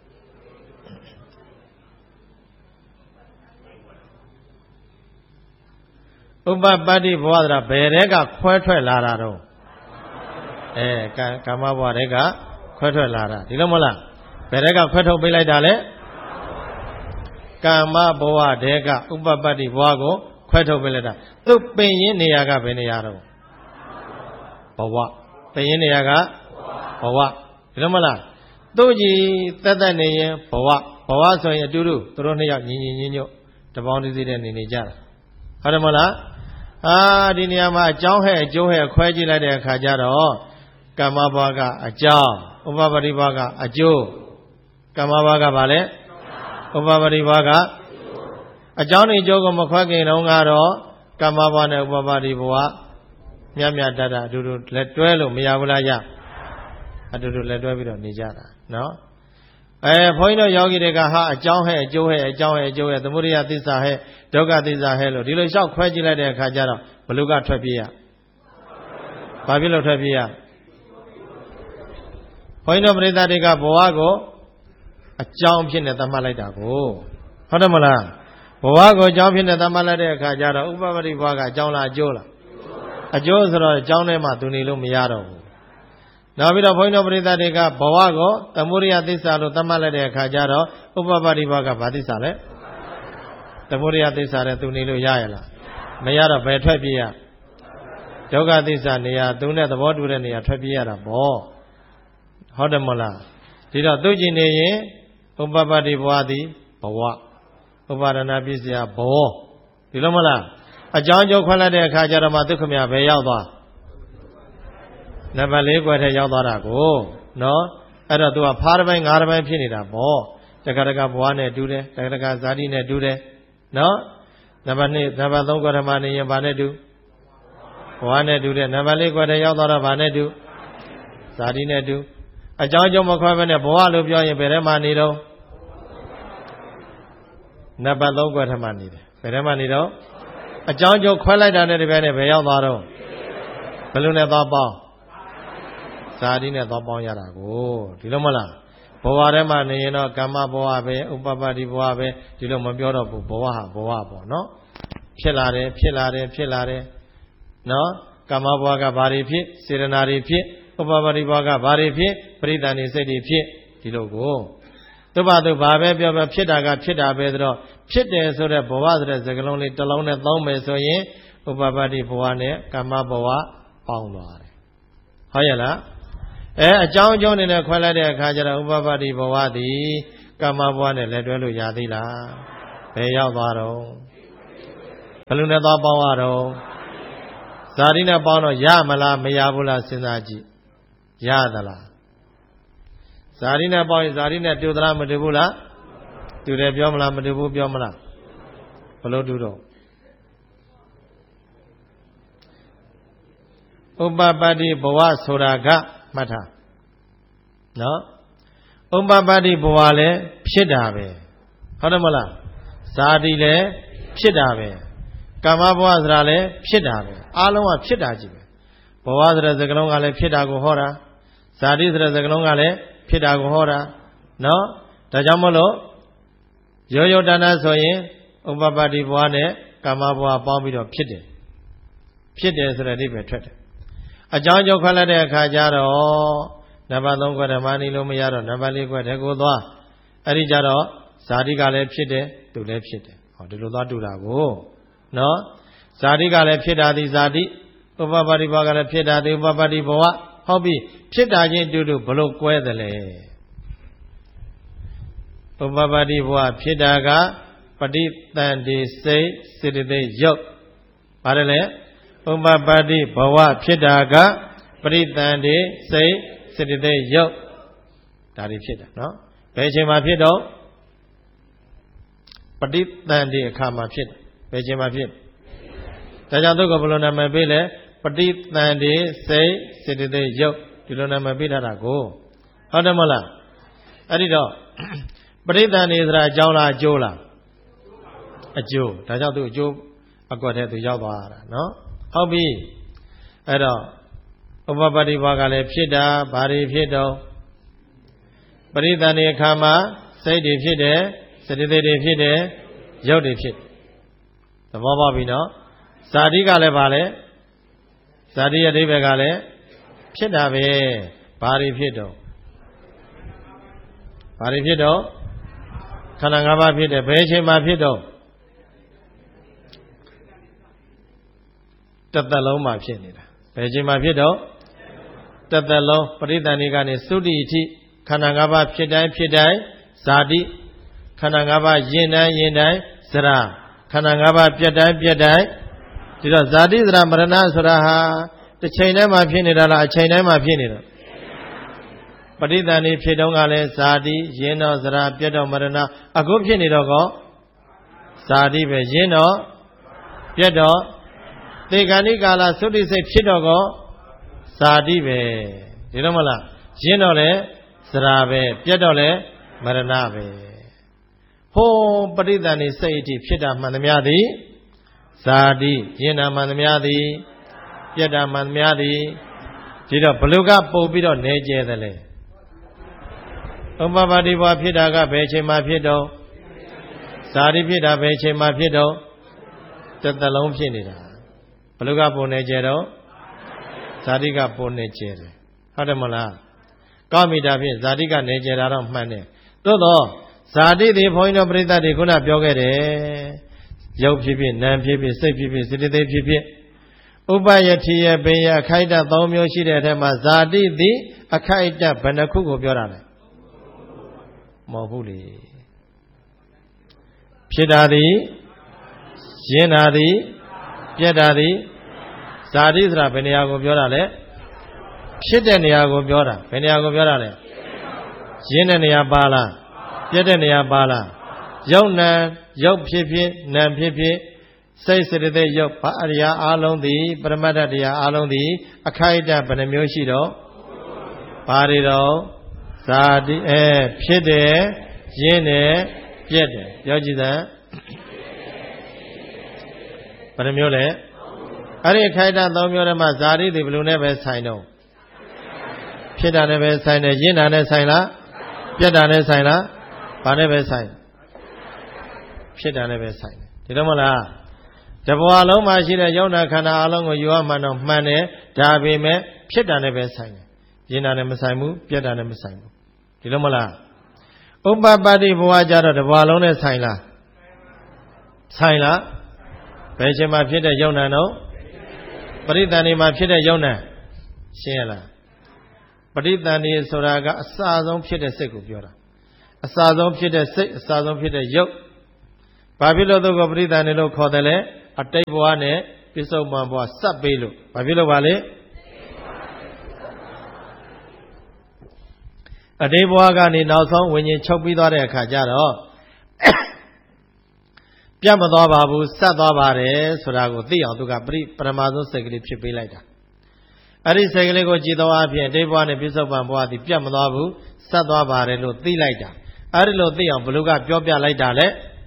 ဥပပတ္တိဘဝဆိုတာဘယ်တဲကခွဲထွက်လာတာတော့ကာမဘဝတဲကခွဲထွက်လာတာဒီလိုမဟုတ်လားဘယ်တဲကခွဲထုတ်ပေးလိုက်တာလဲကာမဘဝတဲကဥပပတ္တိဘဝကိုခွဲထုတ်ပေးလိုက်တာသူပင်ရင်းနေရာကဘယ်နေရာတော့ဘဝပင်ရင်းနေရာကဘဝဒီလိုမဟုတ်လားသူကြီးတက်နေရင်ဘဝဆိုရင်အတူတူသူတို့နှစ်ယောက်ညီညွတ်တပေါင်းတစည်းတဲ့နေကြတာဟုတ်တယ်မလားဒီနေရာမှာအကြောင်းဟဲ့အကျိုးဟဲ့ခွဲကြည့်လိုက်တဲ့အခါကျတော့ကာမဘဝကအကြောင်းဥပပတ္တိဘဝကအကျိုးကာမဘဝကဘာလဲဥပပတ္တိဘဝကအကြောင်းနဲ့အကျိုးကိုမခွဲခင်တုန်းကတော့ကာမဘဝနဲ့ဥပပတ္တိဘဝမြတ်တတ်အတူတူလက်တွဲလို့မရဘူးလားအတူတူလက်တွဲပြီးတော့နေကြတာနော်ဘုန်းကြီးတို့ယောဂီတွေကအကြောင်းဟဲ့အကျိုးဟဲ့အကြောင်းဟဲ့အကျိုးဟဲ့သမုဒိယသစ္စာဟဲ့ဒုက္ခသစ္စာဟဲ့လို့ဒီလိုလျှောက်ခွဲကြည့်လိုက်တဲ့အခါကျတော့ဘလူကထွက်ပြေးရဘာဖြစ်လို့ထွက်ပြေးရဘုန်းကြီးတို့ပရိသတ်တွေကဘဝကိုအကြောင်းဖြစ်နေသတ်မှတ်လိုက်တာကိုဟုတ်တယ်မလားဘဝကိုအကြောင်းဖြစ်နေသတ်မှတ်လိုက်တဲ့အခါကျတော့ဥပပတ္တိဘဝကအကြောင်းလားအကျိုးလားအကျိုးဆိုတော့အကြောင်းထဲမှာသူနေလို့မရတော့ဘူးနောက်ပြီးတော့ဘုန်းကြီးတို့ပရိသတ်တွေကဘဝကိုသမုဒိယသစ္စာလို့သတ်မှတ်လိုက်တဲ့အခါကျတော့ဥပပတ္တိဘဝကဘာသစ္စာလဲသမုဒိယသစ္စာနဲ့သူနေလို့ရရလားမရတော့ဘယ်ထွက်ပြေးရဒုက္ခသစ္စာနေရာသူနဲ့သဘောတူတဲ့နေရာထွက်ပြေးရတာပေါ့ဟုတ်တယ်မလားဒီတော့သူကြည့်နေရင်ဥပပတ္တိဘဝသည်ဘဝဥပါဒနာပစ္စယဘောဒီလိုမလားအကြောင်းကျိုးခွဲလိုက်တဲ့အခါကျတော့မှဒုက္ခမြဘယ်ရောက်သွားနံပါတ်၄ကွယ်ထဲရောက်သွားတာကိုနော်အဲ့တော့သူကဖားတစ်ပိုင်း၅တစ်ပိုင်းဖြစ်နေတာပေါ့တက္ကဘဝနဲ့တူတယ်တက္ကဇာတိနဲ့တူတယ်နော်နံပါတ်2နံပါတ်3ကွယ်ထဲမှာနေရင်ဘာနဲ့တူဘဝနဲ့တူတယ်နံပါတ်4ကွယ်ထဲရောက်သွားတော့ဘာနဲ့တူဇာတိနဲ့တူအကြောင်းကျိုးမခွဲဘဲနဲ့ဘဝလို့ပြောရင်ဘယ်ထဲမှာနေတော့နံပါတ်3ကွယ်ထဲမှာနေတယ်ဘယ်ထဲမှာနေတော့အကြောင်းကျိုးခွဲလိုက်တာနဲ့ဒီဘက်နဲ့ဘယ်ရောက်သွားတော့ဘယ်လိုနဲ့သွားပေါင်းဇာတိနဲ့သွားပေါင်းရတာကိုဒီလိုမလားဘဝထဲမှာနေရင်တော့ကာမဘဝပဲဥပပတ္တိဘဝပဲဒီလိုမပြောတော့ဘူးဘဝဟာဘဝပေါ့နော်ဖြစ်လာတယ်နော်ကာမဘဝကဘာတွေဖြစ်စေတနာတွေဖြစ်ဥပပတ္တိဘဝကဘာတွေဖြစ်ပရိသန္တိစိတ်တွေဖြစ်ဒီလိုကိုသူဘာပဲပြောဖြစ်တာကဖြစ်တာပဲဆိုတော့ဖြစ်တယ်ဆိုတဲ့ဘဝဆိုတဲ့စကားလုံးလေးတစ်လုံးနဲ့သုံးမယ်ဆိုရင်ဥပပတ္တိဘဝနဲ့ကာမဘဝပေါင်းသွားတယ်ဟုတ်ရဲ့လားအကြောင်းအကျိုးနဲ့ခွဲလိုက်တဲ့အခါကျတော့ဥပပတ္တိဘဝသည်ကာမဘဝနဲ့လက်တွဲလို့ရသေးလားဘယ်ရောက်သွားတော့ဘယ်လိုနဲ့သွားပေါင်းရတော့ဇာတိနဲ့ပေါင်းတော့ရမလားမရဘူးလားစဉ်းစားကြည့်ရသလားဇာတိနဲ့ပေါင်းရင်ဇာတိနဲ့တူသလားမတူဘူးလားတူတယ်ပြောမလားမတူဘူးပြောမလားဘယ်လိုတူတော့ဥပပတ္တိဘဝဆိုတာကမှတ်ထားနော်ဥပပတ္တိဘဝလည်းဖြစ်တာပဲဟုတ်တယ်မလားဇာတိလည်းဖြစ်တာပဲကာမဘဝဆိုတာလည်းဖြစ်တာပဲအားလုံးကဖြစ်တာကြီးပဲဘဝဆိုတဲ့စကားလုံးကလည်းဖြစ်တာကိုဟောတာဇာတိဆိုတဲ့စကားလုံးကလည်းဖြစ်တာကိုဟောတာနော်ဒါကြောင့်မလို့ရောရောတဏ္ဍဆိုရင်ဥပပတ္တိဘဝနဲ့ကာမဘဝပေါင်းပြီးတော့ဖြစ်တယ်ဆိုတဲ့အဓိပ္ပာယ်ထွက်တယ်အကြောင်းကြောင့်ခက်လိုက်တဲ့အခါကျတော့နံပါတ်3ခွက်ဓမ္မနီလို့မရတော့နံပါတ်4ခွက်တည်းကိုသွားအဲ့ဒီကြတော့ဇာတိကလည်းဖြစ်တယ်သူလည်းဖြစ်တယ်ဟောဒီလိုသွားတူတာကိုနော်ဇာတိကလည်းဖြစ်တာဒီဇာတိဥပပတ္တိဘဝကလည်းဖြစ်တာဒီဥပပတ္တိဘဝဟုတ်ပြီဖြစ်တာချင်းတူတူဘလို့ကွဲတယ်လဲဥပပတ္တိဘဝဖြစ်တာကပဋိသန္ဓေစိတ်စေတသိက်ရုပ်ပါတယ်လေဥပပတ္တိဘဝဖြစ်တာကပဋိသန္ဓေစိတ်စေတသိက်ရုပ်ဒါတွေဖြစ်တာနော်ဘယ်အချိန်မှာဖြစ်တော့ပဋိသန္ဓေအခါမှာဖြစ်ဘယ်အချိန်မှာဖြစ်ဒါကြောင့်သူကဘယ်လိုနာမည်ပေးလဲပဋိသန္ဓေစိတ်စေတသိက်ရုပ်ဒီလိုနာမည်ပေးထားတာကိုဟုတ်တယ်မလားအဲ့ဒီတော့ပဋိသန္ဓေဆိုတာအကြောင်းလားအကျိုးလားအကျိုးဒါကြောင့်သူအကျိုးအကွက်ထဲသူရောက်သွားတာနော်ဟုတ်ပြီအဲ့တော့ဥပပတ္တိဘဝကလည်းဖြစ်တာဘာတွေဖြစ်တော့ပဋိသန္ဓေအခါမှာစိတ်တွေဖြစ်တယ်စေတသိက်တွေဖြစ်တယ်ရုပ်တွေဖြစ်သဘောပေါက်ပြီနော်ဇာတိကလည်းဗာလဲဇာတိရဲ့အဓိပ္ပာယ်ကလည်းဖြစ်တာပဲဘာတွေဖြစ်တော့ခန္ဓာ၅ပါးဖြစ်တယ်ဘယ်အချိန်မှာဖြစ်တော့တစ်သက်လုံးမှာဖြစ်နေတာဘယ်အချိန်မှာဖြစ်တော့တစ်သက်လုံးပဋိသန္ဓေကနေသုတိအထိခန္ဓာ၅ပါးဖြစ်တိုင်းဇာတိခန္ဓာ၅ပါးယဉ်တိုင်းဇရာခန္ဓာ၅ပါးပြတ်တိုင်းဒီတော့ဇာတိဇရာမရဏဆိုတာဟာတစ်ချိန်တည်းမှာဖြစ်နေတာလားအချိန်တိုင်းမှာဖြစ်နေတာပဋိသန္ဓေဖြစ်တော့ကလည်းဇာတိယဉ်တော့ဇရာပြတ်တော့မရဏအခုဖြစ်နေတော့ကောဇာတိပဲယဉ်တော့ပြတ်တော့သေခန္ဓိကာလသုတိစိတ်ဖြစ်တော့ကောဇာတိပဲဒီတော့မလားယဉ်တော့လည်းဇရာပဲပြတ်တော့လည်းမရဏပဲဟိုးပဋိသန္ဓေစိတ်အထိဖြစ်တာမှန်သမျှသည်ဇာတိယဉ်တာမှန်သမျှသည်ပြတ်တာမှန်သမျှသည်ဒီတော့ဘလူကပုတ်ပြီးတော့နေကျဲတယ်လေဥပပတ္တိဘဝဖြစ်တာကဘယ်အချိန်မှဖြစ်တော့ဇာတိဖြစ်တာဘယ်အချိန်မှဖြစ်တော့တစ်သက်လုံးဖြစ်နေတာဘလူကပုံနေကျဲတော့ဇာတိကပုံနေကျဲတယ်ဟုတ်တယ်မလားကောင်းပြီဒါဖြင့်ဇာတိကနေကျဲတာတော့မှန်တယ်သို့တော့ဇာတိတွေဘုန်းကြီးတို့ပြိဿတွေခုနပြောခဲ့တယ်ရုပ်ဖြစ်ဖြစ်နာမ်ဖြစ်ဖြစ်စိတ်ဖြစ်ဖြစ်စေတသိက်ဖြစ်ဖြစ်ဥပယတိယဘေယအခိုက်အတန့်၃မျိုးရှိတဲ့အထက်မှာဇာတိသည်အခိုက်အတန့်ဘယ်နှခုကိုပြောတာလဲမဟုတ်ဘူးလေဖြစ်တာသည်ယဉ်တာသည်ပြတ်တာသည်ဇာတိဆိုတာဘယ်နေရာကိုပြောတာလဲဖြစ်တဲ့နေရာကိုပြောတာဘယ်နေရာကိုပြောတာလဲယဉ်တဲ့နေရာပါလားပြတ်တဲ့နေရာပါလားရုပ်နာရုပ်ဖြစ်ဖြစ်နာမ်ဖြစ်ဖြစ်စိတ်စေတသိက်ရုပ်ဘာအရာအလုံးသည်ပရမတ္ထတရားအလုံးသည်အခိုက်အတန့်ဘယ်နှမျိုးရှိတော့ဘာတွေတော့ဇာတိဖြစ်တယ်ယဉ်တယ်ပြတ်တယ်ပြောကြည့်စမ်းဘယ်နှမျိုးလဲအဲ့ဒီအခိုက်အတန့်၃မျိုးထဲမှာဇာတိသည်ဘယ်လိုနဲ့ပဲဆိုင်တော့ဖြစ်တာနဲ့ပဲဆိုင်တယ်ယဉ်တာနဲ့ဆိုင်လားပြတ်တာနဲ့ဆိုင်လားဘာနဲ့ပဲဆိုင်ဖြစ်တာနဲ့ပဲဆိုင်တယ်ဒီတော့မလားတဘဝလုံးမှာရှိတဲ့ယုံနာခန္ဓာအလုံးကိုယူရမှတော့မှန်တယ်ဒါပေမဲ့ဖြစ်တာနဲ့ပဲဆိုင်တယ်ယဉ်တာနဲ့မဆိုင်ဘူးပြတ်တာနဲ့မဆိုင်ဘူးဒီတော့မလားဥပပတ္တိဘဝကြတော့တဘဝလုံးနဲ့ဆိုင်လားဘယ်ချိန်မှာဖြစ်တဲ့ယုံနာတော့ပဋိသန္ဓေမှာဖြစ်တဲ့ယုံနာရှင်းရလားပဋိသန္ဓေဆိုတာကအစဆုံးဖြစ်တဲ့စိတ်ကိုပြောတာအစဆုံးဖြစ်တဲ့စိတ်အစဆုံးဖြစ်တဲ့ရုပ်ဘာဖြစ်လို့သူကပရိသန္တိလို့ခေါ်တယ်လဲအတိတ်ဘဝနဲ့ပြစ္ဆုတ်ပန်ဘဝစပ်ပေးလို့ဘာဖြစ်လို့ပါလဲအတိတ်ဘဝကနေနောက်ဆုံးဝิญဉ်ချုပ်ပြီးသွားတဲ့အခါကျတော့ပြတ်မသွားပါဘူးစပ်သွားပါတယ်ဆိုတာကိုသိအောင်သူကပရမဇုစိတ်ကလေးဖြစ်ပေးလိုက်တာအဲ့ဒီစိတ်ကလေးကိုကြည်တော်အဖြစ်အတိတ်ဘဝနဲ့ပြစ္ဆုတ်ပန်ဘဝသည်ပြတ်မသွားဘူးစပ်သွားပါတယ်လို့သိလိုက်တာအဲ့ဒီလိုသိအောင်ဘယ်လိုကပြောပြလိုက်တာလဲ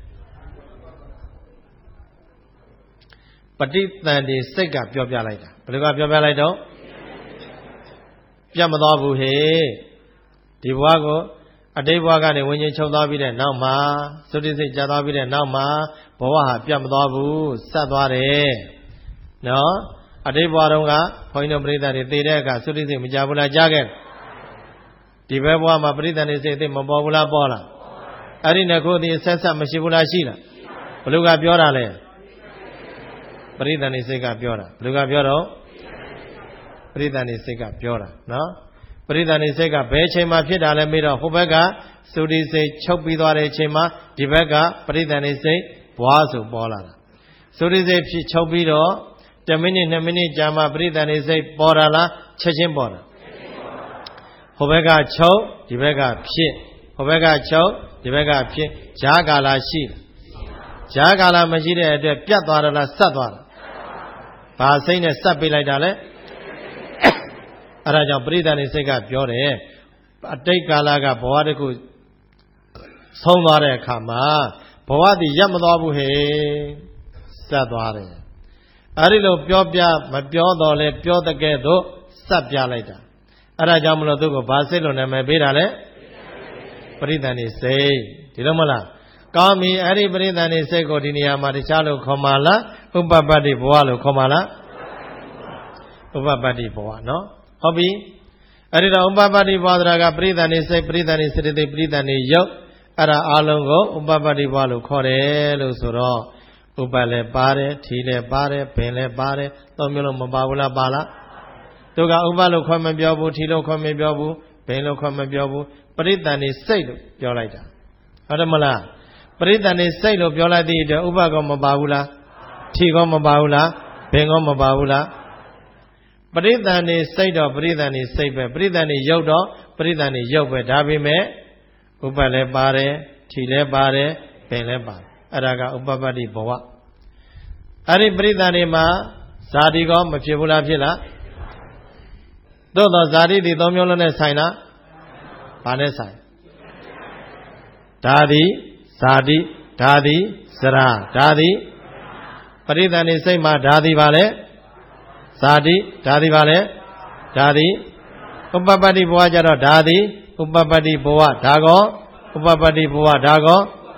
ပဋိသန္ဓေစိတ်ကပြောပြလိုက်တာဘယ်လိုကပြောပြလိုက်တော့ပြတ်မသွားဘူးဟေ့ဒီဘဝကိုအတိတ်ဘဝကနေဝิญဉ်ချုပ်သွားပြီးတဲ့နောက်မှာသုတိစိတ်ကြာသွားပြီးတဲ့နောက်မှာဘဝဟာပြတ်မသွားဘူးစပ်သွားတယ်နော်အတိတ်ဘဝတုန်းကဘုန်းကြီးတို့ပရိသတ်တွေသိတဲ့အခါသုတိစိတ်မကြဘူးလားကြားခဲ့ဒီဘက်ဘဝမှာပရိသတ်တွေစိတ်သိမပေါ်ဘူးလားပေါ်လားအဲ့ဒီနှစ်ခုတည်းဆက်ဆက်မရှိဘူးလားရှိလားဘလူကပြောတာလဲပရိသတ်တွေစိတ်ကပြောတာဘလူကပြောတော့ပရိသတ်တွေစိတ်ကပြောတာနော်ပရိသတ်တွေစိတ်ကဘယ်အချိန်မှဖြစ်တာလဲမေးတော့ဟိုဘက်ကသုတိစိတ်ချုပ်ပြီးသွားတဲ့အချိန်မှာဒီဘက်ကပရိသတ်တွေစိတ်ဘွားဆိုပေါ်လာတာသုတိစိတ်ဖြစ်ချုပ်ပြီးတော့10မိနစ်2မိနစ်ကြာမှပရိသတ်တွေစိတ်ပေါ်လာလားချက်ချင်းပေါ်တာဟိုဘက်ကချုပ်ဒီဘက်ကဖြစ်ဟိုဘက်ကချုပ်ဒီဘက်ကဖြစ်ဈာကာလရှိဈာကာလမရှိတဲ့အတွက်ပြတ်သွားတယ်လားစပ်သွားတယ်ဘာစိတ်နဲ့စပ်ပေးလိုက်တာလဲအဲ့ဒါကြောင့်ပရိသတ်နေစိတ်ကပြောတယ်အတိတ်ကာလကဘဝတစ်ခုဆုံးသွားတဲ့အခါမှာဘဝတည်ရပ်မသွားဘူးဟဲ့စပ်သွားတယ်အဲ့ဒီလိုပြောပြမပြောတော့လဲပြောတဲ့ကဲ့သို့စပ်ပြလိုက်တာအဲ့ဒါကြောင့်မလို့သူကဘာစိတ်လို့နာမည်ပေးတာလဲပရိသတ်နေစိတ်ဒီလိုမလားကောင်းပြီအဲ့ဒီပရိသတ်နေစိတ်ကိုဒီနေရာမှာတခြားလို့ခေါ်ပါလားဥပပတ္တိဘဝလို့ခေါ်ပါလားဥပပတ္တိဘဝနော်ဟုတ်ပြီအဲ့ဒီတော့ဥပပတ္တိဘဝဆိုတာကပရိသတ်နေစိတ်ပရိသတ်နေစရတိပရိသတ်နေယုတ်အဲ့ဒါအလုံးကိုဥပပတ္တိဘဝလို့ခေါ်တယ်လို့ဆိုတော့ဥပလည်းပါတယ်ထီလည်းပါတယ်ဘင်လည်းပါတယ်သုံးမျိုးလုံးမပါဘူးလားပါလားသူကဥပလို့ခေါ်မပြောဘူးထီလို့ခေါ်မပြောဘူးဘင်လို့ခေါ်မပြောဘူးပရိသတ်နေစိတ်လို့ပြောလိုက်တာဟုတ်တယ်မလားပရိသတ်နေစိတ်လို့ပြောလိုက်တဲ့အတွက်ဥပကောမပါဘူးလားထီကောမပါဘူးလားဘင်ကောမပါဘူးလားပရိသတ်နေစိတ်တော့ပရိသတ်နေစိတ်ပဲပရိသတ်နေရုပ်တော့ပရိသတ်နေရုပ်ပဲဒါပေမဲ့ဥပလည်းပါတယ်ထီလည်းပါတယ်ဘင်လည်းပါတယ်အဲ့ဒါကဥပပတ္တိဘဝအဲ့ဒီပရိသတ်နေမှာဇာတိကောမဖြစ်ဘူးလားဖြစ်လားသို့တော့ဇာတိဒီသုံးမျိုးလုံးနဲ့ဆိုင်လားဘာနဲ့ဆိုင်ဓာတိဇာတိဓာတိစရာဓာတိပရိသတ်နေစိတ်မှာဓာတိပါလေဇာတိဓာတိပါလေဓာတိဥပပတ္တိဘဝကြတော့ဓာတိဥပပတ္တိဘဝဓာကောဥပပတ္တိဘဝဓာကော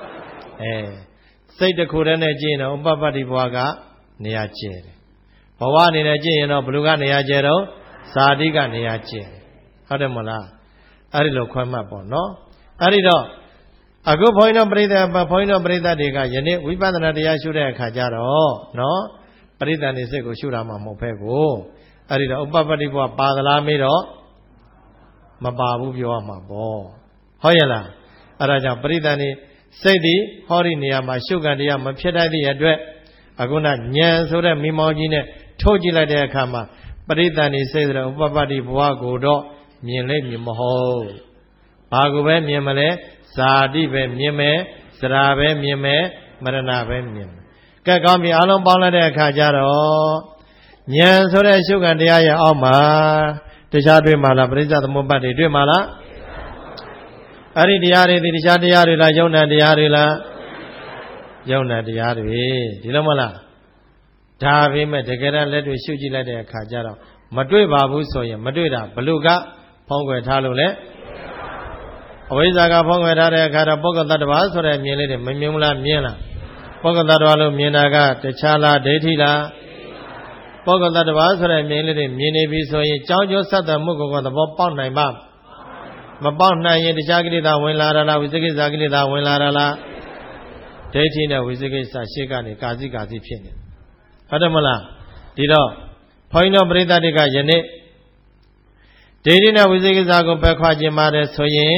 စိတ်တစ်ခုတည်းနဲ့ကြည့်ရင်တော့ဥပပတ္တိဘဝကနေရာကျဲတယ်ဘဝအနေနဲ့ကြည့်ရင်တော့ဘယ်လိုကနေရာကျဲတော့ဇာတိကနေရာကျဲတယ်ဟုတ်တယ်မလားအဲ့ဒီလိုခွဲမှတ်ပေါ့နော်အဲ့ဒီတော့အခုဘုန်းကြီးတို့ပရိသတ်တွေကယနေ့ဝိပဿနာတရားရှုတဲ့အခါကျတော့နော်ပရိသတ်နေစိတ်ကိုရှုတာမှမဟုတ်ပဲကိုအဲ့ဒီတော့ဥပပတ္တိဘဝပါသလားမေးတော့မပါဘူးပြောရမှာပေါ့ဟုတ်ရဲ့လားအဲ့ဒါကြောင့်ပရိသတ်နေစိတ်ဒီဟောဒီနေရာမှာရှုခံတရားမဖြစ်တတ်တဲ့အတွက်အခုနဉာဏ်ဆိုတဲ့မိမောင်းကြီးနဲ့ထိုးကြည့်လိုက်တဲ့အခါမှာပရိသတ်နေစိတ်ဆိုတဲ့ဥပပတ္တိဘဝကိုတော့မြင်လိမ့်မည်မဟုတ်ဘာကိုပဲမြင်မလဲဇာတိပဲမြင်မယ်စရာပဲမြင်မယ်မရဏပဲမြင်မယ်ကဲကောင်းပြီအလုံးပေါင်းလိုက်တဲ့အခါကျတော့ဉာဏ်ဆိုတဲ့ရှုခံတရားရဲ့အောက်မှာတခြားတွေ့မှာလားပရိစ္ဆေသမုပ္ပါဒ်တွေတွေ့မှာလားအဲ့ဒီတရားတွေဒီတခြားတရားတွေလားယုံနာတရားတွေလားယုံနာတရားတွေဒီလိုမလားဒါပေမဲ့တကယ်တမ်းလက်တွေ့ရှုကြည့်လိုက်တဲ့အခါကျတော့မတွေ့ပါဘူးဆိုရင်မတွေ့တာဘလို့ကဖုံးကွယ်ထားလို့လဲအဝိဇ္ဇာကဖုံးကွယ်ထားတဲ့အခါတော့ပုဂ္ဂိုလ်တ attva ဆိုတဲ့မြင်လေးတွေမမြင်ဘူးလားမြင်လားပုဂ္ဂိုလ်တ attva လို့မြင်တာကတခြားလားဒိဋ္ဌိလားပုဂ္ဂိုလ်တ attva ဆိုတဲ့မြင်လေးတွေမြင်နေပြီဆိုရင်ကြောင်းကျိုးဆက်သွယ်မှုကိုသဘောပေါက်နိုင်ပါမပေါက်နိုင်ရင်တခြားကိလေသာဝင်လာတာလားဝိသိကိစ္စကိလေသာဝင်လာတာလားဒိဋ္ဌိနဲ့ဝိသိကိစ္စရှေ့ကနေကာစီဖြစ်နေဟုတ်တယ်မလားဒီတော့ဘုန်းကြီးတို့ပရိသတ်တွေကယနေ့ဒိဋ္ဌိနဲ့ဝိသိကိစ္စကိုပယ်ခွာခြင်းပါတယ်ဆိုရင်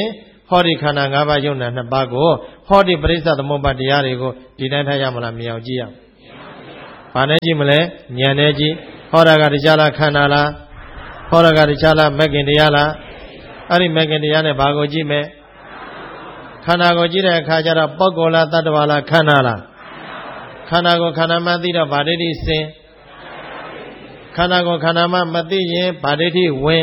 ဟောဒီခန္ဓာ၅ပါးယုံနာ2ပါးကိုဟောဒီပရိစ္ဆသမုပ္ပါတရားတွေကိုဒီတိုင်းထားရမလားမြင်အောင်ကြည့်ရဘာနဲ့ကြည့်မလဲဉာဏ်နဲ့ကြည့်ဟောတာကတရားလားခန္ဓာလားဟောတာကတရားလားမဂ္ဂင်တရားလားအဲ့ဒီမဂ္ဂင်တရားနဲ့ဘာကိုကြည့်မယ်ခန္ဓာကိုကြည့်တဲ့အခါကျတော့ပုဂ္ဂိုလ်လားတတ္တဝါလားခန္ဓာလားခန္ဓာကိုခန္ဓာမှသိတော့ဗာဒိဋ္ဌိစင်ခန္ဓာကိုခန္ဓာမှမသိရင်ဗာဒိဋ္ဌိဝင်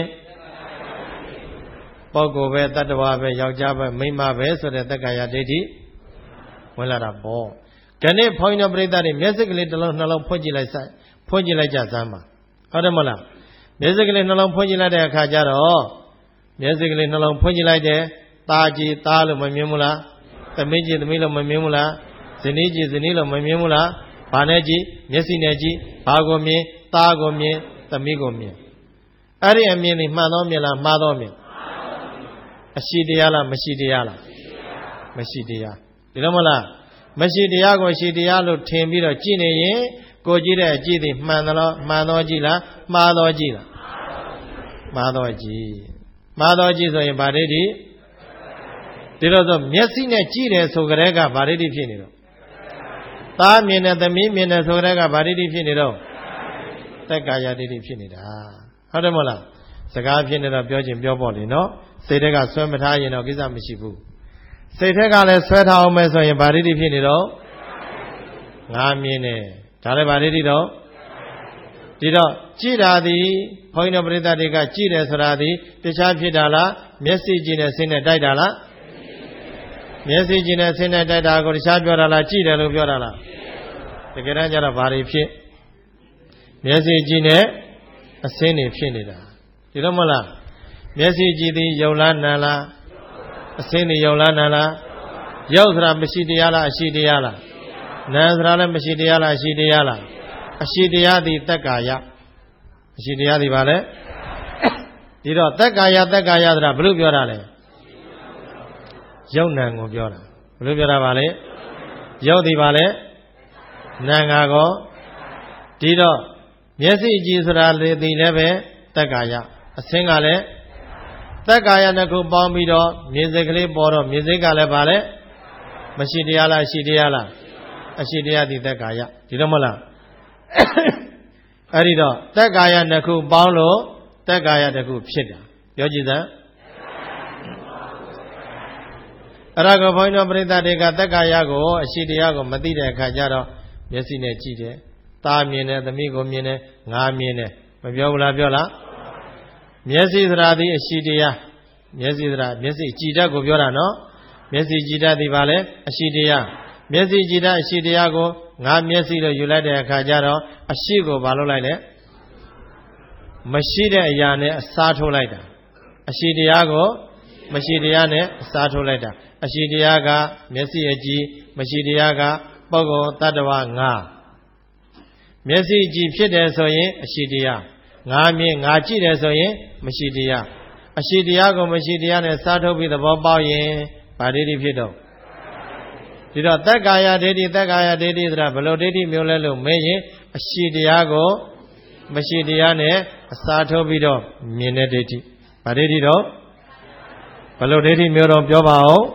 ပုဂ္ဂိုလ်ပဲတတ္တဝါပဲယောက်ျားပဲမိန်းမပဲဆိုတဲ့တက္ကာယဒိဋ္ဌိဝင်လာတာပေါ့ခဏဘုန်းကြီးတို့ပြိဿတွေမျက်စိကလေးတစ်လုံးနှလုံးဖွင့်ကြည့်လိုက်ကြစမ်းပါဟုတ်တယ်မလားမျက်စိကလေးနှလုံးဖွင့်ကြည့်လိုက်တဲ့အခါကျတော့မျက်စိကလေးနှလုံးဖွင့်ကြည့်လိုက်တယ်ตาကြည်ตาလို့မမြင်ဘူးလားသမီးကြည်သမီးလို့မမြင်ဘူးလားဇနီးကြည်ဇနီးလို့မမြင်ဘူးလားဘာနဲ့ကြည်မျက်စိနဲ့ကြည်ဘာကိုမြင်ตาကိုမြင်သမီးကိုမြင်အဲ့ဒီအမြင်นี่မှန်တော့မြင်လားမှားတော့မြင်အရှိတရားလားမရှိတရားလားမရှိတရားဒီလိုမလားမရှိတရားကိုရှိတရားလို့ထင်ပြီးတော့ကြည့်နေရင်ကိုကြည့်တဲ့အကြည့်တွေမှန်သလားမှန်တော့ကြည့်လားမှားတော့ကြည့်လားမှားတော့ကြည့်ဆိုရင်ဗာဒိဋ္ဌိဒီလိုဆိုမျက်စိနဲ့ကြည့်တယ်ဆိုကြတဲ့ကဗာဒိဋ္ဌိဖြစ်နေတော့သားမြင်တဲ့သမီးမြင်တဲ့ဆိုကြတဲ့ကဗာဒိဋ္ဌိဖြစ်နေတော့တက္ကာယဒိဋ္ဌိဖြစ်နေတာဟုတ်တယ်မဟုတ်လားစကားဖြစ်နေတော့ပြောချင်ပြောပေါ့လေနော်စိတ်ထက်ကဆွဲမထားရင်တော့ကိစ္စမရှိဘူးစိတ်ထက်ကလည်းဆွဲထားအောင်မယ်ဆိုရင်ဗာဒိဋ္ဌိဖြစ်နေတော့ငါမြင်တယ်ဒါလည်းဗာဒိဋ္ဌိတော့ဒီတော့ကြည်တာသည်ဘုန်းကြီးတို့ပရိသတ်တွေကကြည်တယ်ဆိုတာသည်တခြားဖြစ်တာလားမျက်စိကြည့်နဲ့စိတ်နဲ့တိုက်တာလားမျက်စိကြည့်နဲ့စိတ်နဲ့တိုက်တာကိုတခြားပြောတာလားကြည်တယ်လို့ပြောတာလားတကယ်တမ်းကျတော့ဘာတွေဖြစ်မျက်စိကြည့်နဲ့အစင်းတွေဖြစ်နေတာဒီလိုမဟုတ်လားမျက်စိကြည့်သည်ယုံလားနာလားအစင်းတွေယုံလားနာလားယုတ်ဆိုတာမရှိတရားလားအရှိတရားလားနာဆိုတာလည်းမရှိတရားလားအရှိတရားလားအရှိတရားသည်တက္ကာယအရှိတရားသည်ဗာလဲဒီတော့တက္ကာယဆိုတာဘယ်လိုပြောတာလဲယုတ်နံကိုပြောတာဘယ်လိုပြောတာဗာလဲယုတ်သည်ဗာလဲနာငါကောဒီတော့မျက်စိကြည့်ဆိုတာလေဒီလည်းပဲတက္ကာယအစင်းကလည်းတက္ကာယနှစ်ခုပေါင်းပြီးတော့မြင်စိတ်ကလေးပေါ်တော့မြင်စိတ်ကလည်းဗာလဲမရှိတရားလားရှိတရားလားအရှိတရားသည်တက္ကာယဒီလိုမဟုတ်လားအဲ့ဒီတော့တက္ကာယနှစ်ခုပေါင်းလို့တက္ကာယတစ်ခုဖြစ်တာပြောကြည့်စမ်းအဲ့ဒါကိုဘုန်းကြီးတို့ပရိသတ်တွေကတက္ကာယကိုအရှိတရားကိုမသိတဲ့အခါကျတော့မျက်စိနဲ့ကြည့်တယ်သားမြင်တယ်သမီးကိုမြင်တယ်ငါမြင်တယ်မပြောဘူးလားပြောလားမျက်စိသရာသည်အရှိတရားမျက်စိသရာမျက်စိကြည်တတ်ကိုပြောတာနော်မျက်စိကြည်တတ်သည်ပါလေအရှိတရားမျက်စိကြည်တတ်အရှိတရားကိုငါမျက်စိလို့ယူလိုက်တဲ့အခါကျတော့အရှိကိုဘာလုပ်လိုက်လဲမရှိတဲ့အရာနဲ့အစားထိုးလိုက်တာအရှိတရားကိုမရှိတရားနဲ့အစားထိုးလိုက်တာအရှိတရားကမျက်စိအကြည့်မရှိတရားကပုဂ္ဂိုလ်တ attva ငါမျက်စိကြည့်ဖြစ်တယ်ဆိုရင်အရှိတရားငါမြင်ငါကြည့်တယ်ဆိုရင်မရှိတရားအရှိတရားကိုမရှိတရားနဲ့စားထုတ်ပြီးသဘောပေါက်ရင်ဗာဒိဋ္ဌိဖြစ်တော့ဒီတော့တက္ကာယဒိဋ္ဌိဆိုတာဘယ်လိုဒိဋ္ဌိမျိုးလဲလို့မေးရင်အရှိတရားကိုမရှိတရားနဲ့အစားထိုးပြီးတော့မြင်တဲ့ဒိဋ္ဌိဗာဒိဋ္ဌိတော့ဘယ်လိုဒိဋ္ဌိမျိုးတော့ပြောပါဦး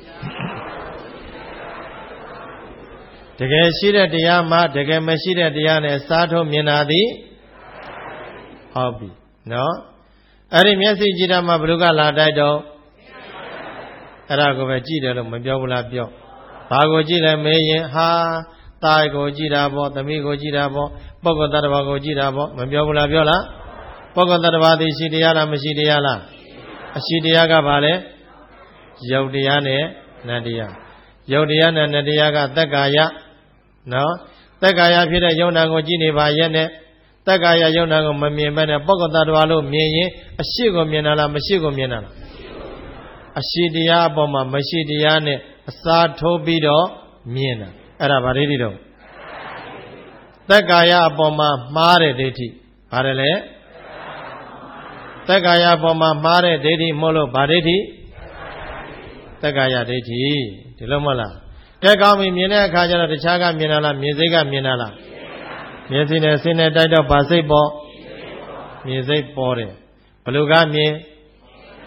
တကယ်ရှိတဲ့တရားမှတကယ်မရှိတဲ့တရားနဲ့စားထိုးမြင်တာသည်ဟုတ်ပြီနော်အဲ့ဒီမျက်စိကြည့်တာမှဘယ်သူကလာတိုက်တော့အဲ့ဒါကိုပဲကြည့်တယ်လို့မပြောဘူးလားပြောဘာကိုကြည့်လဲမေးရင်ဟာတာကိုကြည့်တာပေါ့သမီးကိုကြည့်တာပေါ့ပုဂ္ဂိုလ်တ attva ကိုကြည့်တာပေါ့မပြောဘူးလားပြောလားပုဂ္ဂိုလ်တ attva သည်ရှိတရားလားမရှိတရားလားအရှိတရားကဘာလဲယုတ်တရားနဲ့နတ္တရားယုတ်တရားနဲ့နတ္တရားကတက္ကာယနော်တက္ကာယဖြစ်တဲ့ယုံနာကိုကြည့်နေပါရဲ့နဲ့တက္ကာယယုံနာကိုမမြင်ဘဲနဲ့ပုဂ္ဂိုလ်တ attva လို့မြင်ရင်အရှိကိုမြင်တာလားမရှိကိုမြင်တာလားအရှိတရားအပေါ်မှာမရှိတရားနဲ့အစားထိုးပြီးတော့မြင်တာအဲ့ဒါဗာဒိဋ္ဌိတော့တက္ကာယအပေါ်မှာမှားတဲ့ဒိဋ္ဌိပါတယ်လေတက္ကာယအပေါ်မှာမှားတဲ့ဒိဋ္ဌိမဟုတ်လို့ဗာဒိဋ္ဌိတက္ကာယဒိဋ္ဌိဒီလိုမဟုတ်လားကဲကောင်းပြီမြင်တဲ့အခါကျတော့တခြားကမြင်တာလားမြင်စိတ်ကမြင်တာလားမျက်စိနဲ့စိတ်နဲ့တိုက်တော့ဗာစိတ်ပေါ်မြင်စိတ်ပေါ်တယ်ဘယ်လိုကမြင်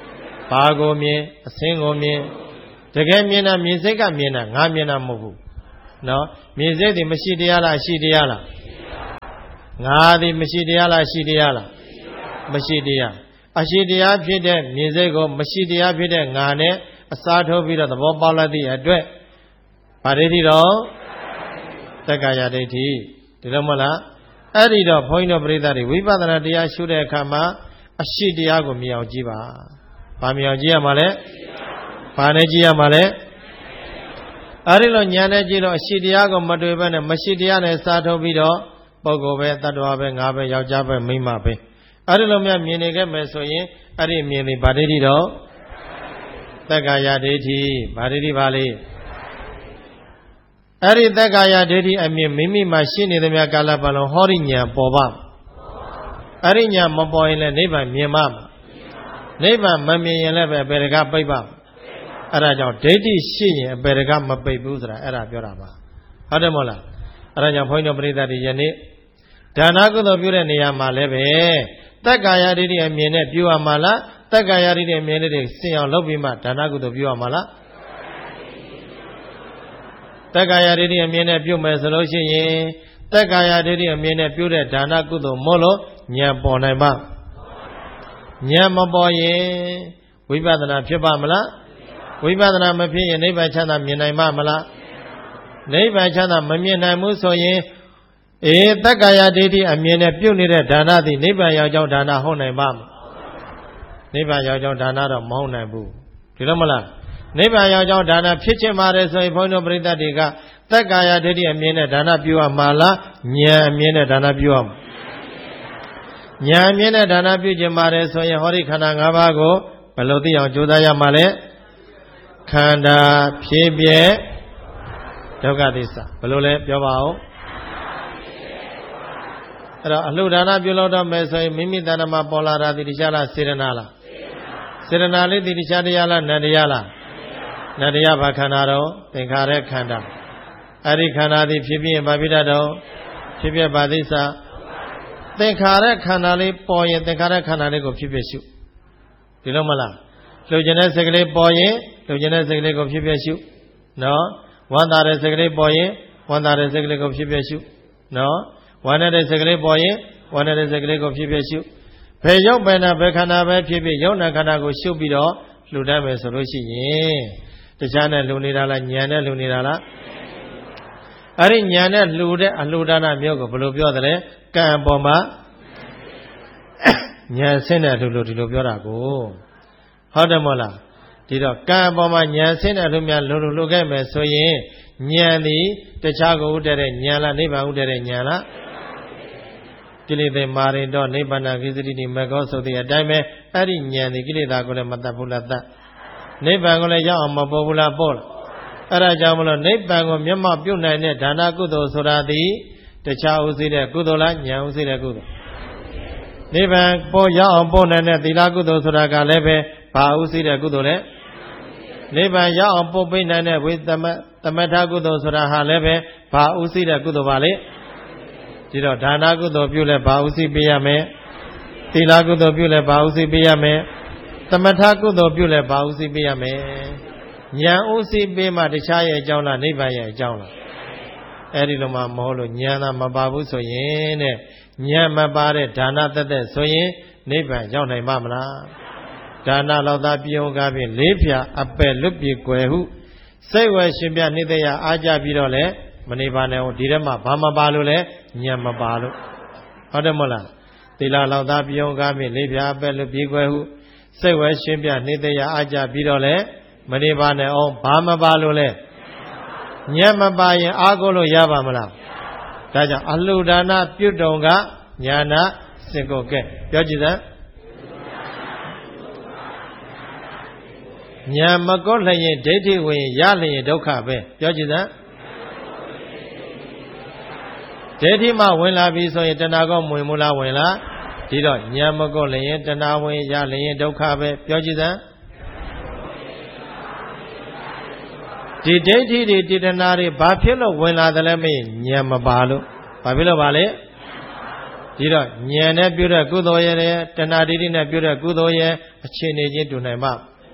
ဘာကိုမြင်အစင်းကိုမြင်တကယ်မြင်တာမြင်စိတ်ကမြင်တာငါမြင်တာမဟုတ်ဘူးနော်မြင်စိတ်ဒီမရှိတရားလားရှိတရားလားငါဒီမရှိတရားလားရှိတရားလားမရှိတရားအရှိတရားဖြစ်တဲ့မြင်စိတ်ကိုမရှိတရားဖြစ်တဲ့ငါနဲ့အစားထိုးပြီးတော့သဘောပေါက်လိုက်သည့်အတွက်ဗာဒိဋ္ဌိတော့တက္ကာယဒိဋ္ဌိဒီလိုမဟုတ်လားအဲ့ဒီတော့ဘုန်းကြီးတို့ပရိသတ်တွေဝိပဿနာတရားရှုတဲ့အခါမှာအရှိတရားကိုမြင်အောင်ကြည့်ပါ။ဘာမြင်အောင်ကြည့်ရမှာလဲ။ဘာနဲ့ကြည့်ရမှာလဲ။အဲ့ဒီလိုဉာဏ်နဲ့ကြည့်တော့အရှိတရားကိုမတွေ့ဘဲနဲ့မရှိတရားနဲ့စားထုတ်ပြီးတော့ပုဂ္ဂိုလ်ပဲတ attva ပဲငါပဲယောက်ျားပဲမိန်းမပဲအဲ့ဒီလိုများမြင်နေခဲ့မယ်ဆိုရင်အဲ့ဒီမြင်နေဗာဒိဋ္ဌိတော့တက္ကာယဒိဋ္ဌိဗာဒိဋ္ဌိပါလေအဲ့ဒီတက္ကာယဒိဋ္ဌိအမြင်မိမိမှာရှိနေသမျှကာလပတ်လုံးဟောရိညာပေါ်ပါအဲ့ဒီညာမပေါ်ရင်လည်းနိဗ္ဗာန်မြင်ပါနိဗ္ဗာန်မမြင်ရင်လည်းပဲအပေရကပိတ်ပါအဲ့ဒါကြောင့်ဒိဋ္ဌိရှိရင်အပေရကမပိတ်ဘူးဆိုတာအဲ့ဒါပြောတာပါဟုတ်တယ်မဟုတ်လားအဲ့ဒါကြောင့်ဘုန်းကြီးတို့ပရိသတ်တွေယနေ့ဒါနကုသိုလ်ပြုတဲ့နေရာမှာလည်းပဲတက္ကာယဒိဋ္ဌိအမြင်နဲ့ပြုရမှာလားတက္ကာယဒိဋ္ဌိအမြင်နဲ့စင်အောင်လုပ်ပြီးမှဒါနကုသိုလ်ပြုရမှာလားတက္ကာယဒိဋ္ဌိအမြင်နဲ့ပြုမယ်ဆိုလို့ရှိရင်တက္ကာယဒိဋ္ဌိအမြင်နဲ့ပြုတဲ့ဒါနကုသိုလ်မို့လို့ဉာဏ်ပေါ်နိုင်ပါဉာဏ်မပေါ်ရင်ဝိပဿနာဖြစ်ပါမလားဝိပဿနာမဖြစ်ရင်နိဗ္ဗာန်ချမ်းသာမြင်နိုင်ပါမလားနိဗ္ဗာန်ချမ်းသာမမြင်နိုင်ဘူးဆိုရင်တက္ကာယဒိဋ္ဌိအမြင်နဲ့ပြုနေတဲ့ဒါနသည်နိဗ္ဗာန်ရောက်ကြောင်းဒါနဟုတ်နိုင်ပါမလားနိဗ္ဗာန်ရောက်ကြောင်းဒါနတော့မဟုတ်နိုင်ဘူးဒီလိုမလားနိဗ္ဗာန်ရောက်ကြောင်းဒါနဖြစ်ချင်ပါတယ်ဆိုရင်ဘုန်းတော်ပရိသတ်တွေကတက္ကာယဒိဋ္ဌိအမြင်နဲ့ဒါနပြုရမှာလားဉာဏ်အမြင်နဲ့ဒါနပြုရမှာဉာဏ်အမြင်နဲ့ဒါနပြုချင်ပါတယ်ဆိုရင်ဟောဒီခန္ဓာ၅ပါးကိုဘယ်လိုသိအောင်ကြိုးစားရမှာလဲခန္ဓာဖြစ်ပြဒုက္ခသစ္စာဘယ်လိုလဲပြောပါဦးအဲ့တော့အလှဒါနပြုလို့တော့မယ်ဆိုရင်မိမိတဏ္ဍမှာပေါ်လာတာဒီတရားလားစေရနာလားစေရနာလေးဒီတရားတရားလားနန္တရားလားနန္တရားဘာခန္ဓာတော့သင်္ခါရခန္ဓာအဲ့ဒီခန္ဓာသည်ဖြစ်ပြီးဘာဖြစ်တတ်တော့ဖြစ်ပြပါသစ္စာသင်္ခါရခန္ဓာလေးပေါ်ရင်သင်္ခါရခန္ဓာလေးကိုဖြစ်ဖြစ်ရှုဒီလိုမလားလှုပ်ခြင်းတဲ့စိတ်ကလေးပေါ်ရင်လှုပ်ခြင်းတဲ့စိတ်ကလေးကိုဖြစ်ဖြစ်ရှုနော်ဝမ်းသာတဲ့စိတ်ကလေးပေါ်ရင်ဝမ်းသာတဲ့စိတ်ကလေးကိုဖြစ်ဖြစ်ရှုနော်ဝမ်းတဲ့စိတ်ကလေးပေါ်ရင်ဝမ်းတဲ့စိတ်ကလေးကိုဖြစ်ဖြစ်ရှုဘယ်ရောက်ပဲနာဘယ်ခန္ဓာပဲဖြစ်ဖြစ်ရုပ်နာခန္ဓာကိုရှုပြီးတော့လှူတတ်မယ်ဆိုလို့ရှိရင်တခြားနဲ့လှူနေတာလားဉာဏ်နဲ့လှူနေတာလားအဲ့ဒီဉာဏ်နဲ့လှူတဲ့အလှူဒါနမျိုးကိုဘယ်လိုပြောသလဲကံအပေါ်မှာဉာဏ်ဆင်းတဲ့လှူလို့ဒီလိုပြောတာကိုဟုတ်တယ်မဟုတ်လားဒီတော့ကံအပေါ်မှာဉာဏ်ဆင်းတဲ့လှူများလှူခဲ့မယ်ဆိုရင်ဉာဏ်သည်တခြားကိုဥတည်တဲ့ဉာဏ်လားနိဗ္ဗာန်ဥတည်တဲ့ဉာဏ်လားကိလေသာမာရင်တော့နိဗ္ဗာန်ကိစ္စတိမေကောဆိုတဲ့အတိုင်းပဲအဲ့ဒီဉာဏ်ဒီကိလေသာကိုလည်းမတတ်ဘူးလားတတ်နိဗ္ဗာန်ကိုလည်းရောက်အောင်မပေါ်ဘူးလားပေါ်လားအဲ့ဒါကြောင့်မလို့နိဗ္ဗာန်ကိုမျက်မှောက်ပြုနိုင်တဲ့ဒါနကုသိုလ်ဆိုတာဒီတခြားဥသိတဲ့ကုသိုလ်လားဉာဏ်ဥသိတဲ့ကုသိုလ်နိဗ္ဗာန်ပေါ်ရောက်အောင်ပေါ်နိုင်တဲ့သီလကုသိုလ်ဆိုတာကလည်းပဲဘာဥသိတဲ့ကုသိုလ်လဲနိဗ္ဗာန်ရောက်အောင်ပို့ပေးနိုင်တဲ့ဝိသမထကုသိုလ်ဆိုတာဟာလည်းပဲဘာဥသိတဲ့ကုသိုလ်ပါလေဒီတော့ဒါနကုသိုလ်ပြုလဲဘာဥသိပေးရမယ်သီလကုသိုလ်ပြုလဲဘာဥသိပေးရမယ်သမထကုသိုလ်ပြုလဲဘာဥသိပေးရမယ်ဉာဏ်ဥသိပေးမှတခြားရဲ့အကြောင်းလားနိဗ္ဗာန်ရဲ့အကြောင်းလားအဲ့ဒီလိုမှမဟုတ်လို့ဉာဏ်သာမပါဘူးဆိုရင်တဲ့ဉာဏ်မပါတဲ့ဒါနသက်သက်ဆိုရင်နိဗ္ဗာန်ရောက်နိုင်မှာမလားဒါနလောက်သာပြုံးကားဖြင့်လေးဖြာအပယ်လွတ်ပြေကွယ်ဟုစိတ်ဝဲရှင်ပြနှိမ့်တဲ့အားကြပြီးတော့လဲမနေပါနဲ့ဒီထဲမှာဘာမပါလို့လဲဉာဏ်မပါလို့ဟုတ်တယ်မဟုတ်လားသီလလောက်သာပြုံးကားဖြင့်လေးဖြာအပယ်လွတ်ပြေကွယ်ဟုစိတ်ဝဲရှင်ပြနှိမ့်တဲ့အားကြပြီးတော့လဲမနေပါနဲ့အောင်ဘာမပါလို့လဲဉာဏ်မပါရင်အားကိုးလို့ရပါမလားဒါကြောင့်အလှူဒါနပြုတုံကညာနာစင်ကိုကဲပြောကြည့်စမ်းဉာဏ်မကောလျင်ဒိဋ္ဌိဝင်ရလျင်ဒုက္ခပဲပြောကြည့်စမ်းဒိဋ္ဌိမှဝင်လာပြီဆိုရင်တဏှာကောဝင်မလားဝင်လားဒီတော့ဉာဏ်မကောလျင်တဏှာဝင်ရလျင်ဒုက္ခပဲပြောကြည့်စမ်းဒီဒိဋ္ဌိတွေတဏှာတွေဘာဖြစ်လို့ဝင်လာတယ်လဲမေးဉာဏ်မပါလို့ဘာဖြစ်လို့ပါလဲဒီတော့ဉာဏ်နဲ့ပြုတဲ့ကုသိုလ်ရဲ့တဏှာဒိဋ္ဌိနဲ့ပြုတဲ့ကုသိုလ်ရဲ့အခြေအနေချင်းတူနိုင်ပါ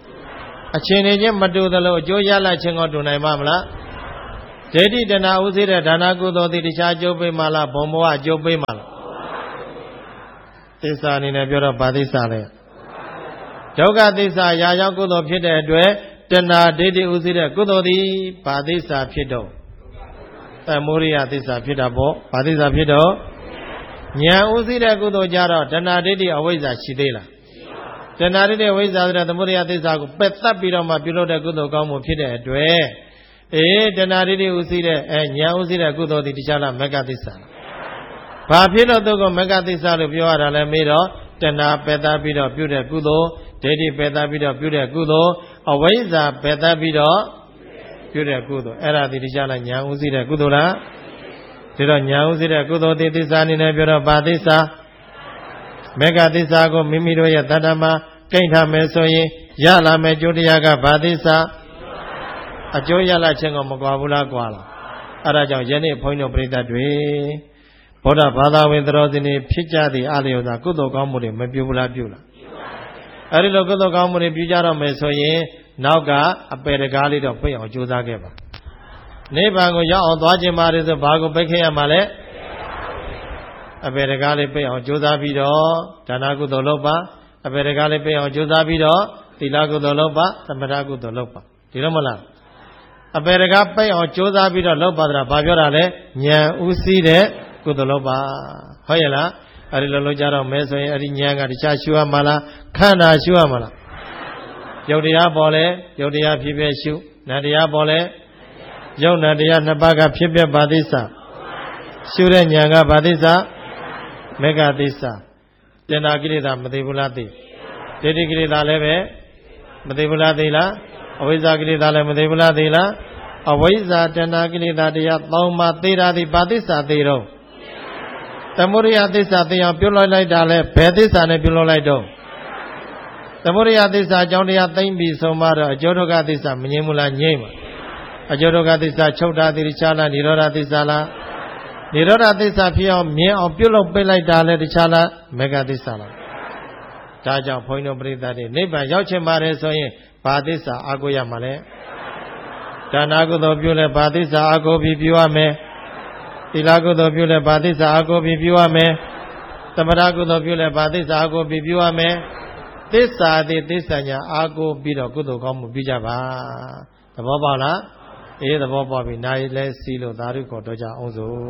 အခြေအနေချင်းမတူသလိုအကျိုးရလခြင်းကိုတူနိုင်ပါမလားဒိဋ္ဌိတဏှာဥသိတဲ့ဒါနကုသိုလ်သည်တခြားအကျိုးပေးမှလားဘုံဘဝအကျိုးပေးမှလားသစ္စာအနေနဲ့ပြောတော့ဗာသစ္စာလဲဒုက္ခသစ္စာရာရောက်ကုသိုလ်ဖြစ်တဲ့အတွက်တဏှာဒိဋ္ဌိဥသိတဲ့ကုသိုလ်သည်ဗာသစ္စာဖြစ်တော့သမုဒိယသစ္စာဖြစ်တာပေါ့ဗာသစ္စာဖြစ်တော့ဉာဏ်ဥသိတဲ့ကုသိုလ်ကြတော့တဏှာဒိဋ္ဌိအဝိဇ္ဇာရှိသေးလားတဏှာဒိဋ္ဌိဝိဇ္ဇာဆိုတဲ့သမုဒိယသစ္စာကိုပယ်တတ်ပြီးတော့မှပြုလုပ်တဲ့ကုသိုလ်ကောင်းမှုဖြစ်တဲ့အတွက်တဏှာဒိဋ္ဌိဥသိတဲ့ဉာဏ်ဥသိတဲ့ကုသိုလ်သည်တရားလားမဂ္ဂသစ္စာဘာဖြစ်လို့သူကမဂ္ဂသစ္စာလို့ပြောရတာလဲမေးတော့တဏှာပယ်တတ်ပြီးတော့ပြုတဲ့ကုသိုလ်ဒိဋ္ဌိပယ်တတ်ပြီးတော့ပြုတဲ့ကုသိုလ်အဝိဇ္ဇာပယ်တတ်ပြီးတော့ပြုတဲ့ကုသိုလ်အဲ့ဒါဒီတရားလားဉာဏ်ဥသိတဲ့ကုသိုလ်လားဒီတော့ဉာဏ်ဥသိတဲ့ကုသိုလ်သစ္စာအနေနဲ့ပြောတော့ဗာသစ္စာမေဃသစ္စာကိုမိမိတို့ရဲ့တဏ္ဍမှာကိန်းထားမယ်ဆိုရင်ရလာမယ်ကျိုးတရားကဗာသစ္စာအကျိုးရလာခြင်းကိုမကွာဘူးလားကွာလားအဲ့ဒါကြောင့်ယနေ့ဘုန်းကြီးတို့ပြိဿတွေဗုဒ္ဓဘာသာဝင်တော်စင်တွေဖြစ်ကြသည့်အလျော်သာကုသိုလ်ကောင်းမှုတွေမပြုဘူးလားပြုလားအဲ့ဒီလိုကုသိုလ်ကောင်းမှုတွေပြုကြတော့မယ်ဆိုရင်နောက်ကအပယ်တကားလေးတော့ပြည့်အောင်ကြိုးစားခဲ့ပါနိဗ္ဗာန်ကိုရောက်အောင်သွားခြင်းပါတယ်ဆိုဘာကိုပိတ်ခဲ့ရမှာလဲအပယ်တကားလေးပြည့်အောင်ကြိုးစားပြီးတော့ဒါနကုသိုလ်လုပ်ပါအပယ်တကားလေးပြည့်အောင်ကြိုးစားပြီးတော့သီလကုသိုလ်လုပ်ပါသမထကုသိုလ်လုပ်ပါဒီလိုမလားအပယ်တကားပြည့်အောင်ကြိုးစားပြီးတော့လုပ်ပါတာဘာပြောတာလဲဉာဏ်ဥသိတဲ့ကုသိုလ်လုပ်ပါဟုတ်ရဲ့လားအဲ့ဒီလိုလုပ်ကြတော့မဲဆိုရင်အဲ့ဒီဉာဏ်ကတခြားရှုရမှာလားခန္ဓာရှုရမှာလားယုတ်တရားပေါ်လဲယုတ်တရားဖြစ်ဖြစ်ရှုနတ်တရားပေါ်လဲယုတ်နတ်တရားနှစ်ပါးကဖြစ်ဖြစ်ဗာသစ္စာရှုတဲ့ဉာဏ်ကဗာသစ္စာမေဃသစ္စာတဏှာကိလေသာမသိဘူးလားသိဒိဋ္ဌိကိလေသာလည်းပဲမသိဘူးလားသိလားအဝိဇ္ဇာကိလေသာလည်းမသိဘူးလားသိလားအဝိဇ္ဇာတဏှာကိလေသာတရား၃ပါးသိတာဒီဗာသစ္စာသိတော့သမုဒိယသစ္စာသိအောင်ပြုလုပ်လိုက်တာလဲဘယ်သစ္စာနဲ့ပြုလုပ်လိုက်တော့သမုဒိယသစ္စာအကြောင်းတရားသိမ့်ပြီးဆုံးမတော့အကျိုးဒုက္ခသစ္စာမငြင်းဘူးလားငြိမ့်ပါအကျိုးဒုက္ခသစ္စာချုပ်တာတိတခြားလားនិရောဓသစ္စာလားនិရောဓသစ္စာဖြစ်အောင်မြင်အောင်ပြုလုပ်ပေးလိုက်တာလဲတခြားလားမေဃသစ္စာလားဒါကြောင့်ဘုန်းကြီးတို့ပြိဿတွေနိဗ္ဗာန်ရောက်ချင်ပါတယ်ဆိုရင်ဘာသစ္စာအာကိုရမှာလဲဒါနကုသိုလ်ပြုလဲဘာသစ္စာအာကိုပြီးပြုရမယ်သီလကုသိုလ်ပြုလဲဘာသစ္စာအာကိုပြီးပြုရမယ်သမထကုသိုလ်ပြုလဲဘာသစ္စာအာကိုပြီးပြုရမယ်သစ္စာသည်သစ္စာညာအာကိုပြီးတော့ကုသိုလ်ကောင်းမှုပြုကြပါသဘောပေါက်လားအေးသဘောပေါက်ပြီနိုင်လဲစီးလို့သာဓုခေါ်တော့ကြအောင်စို့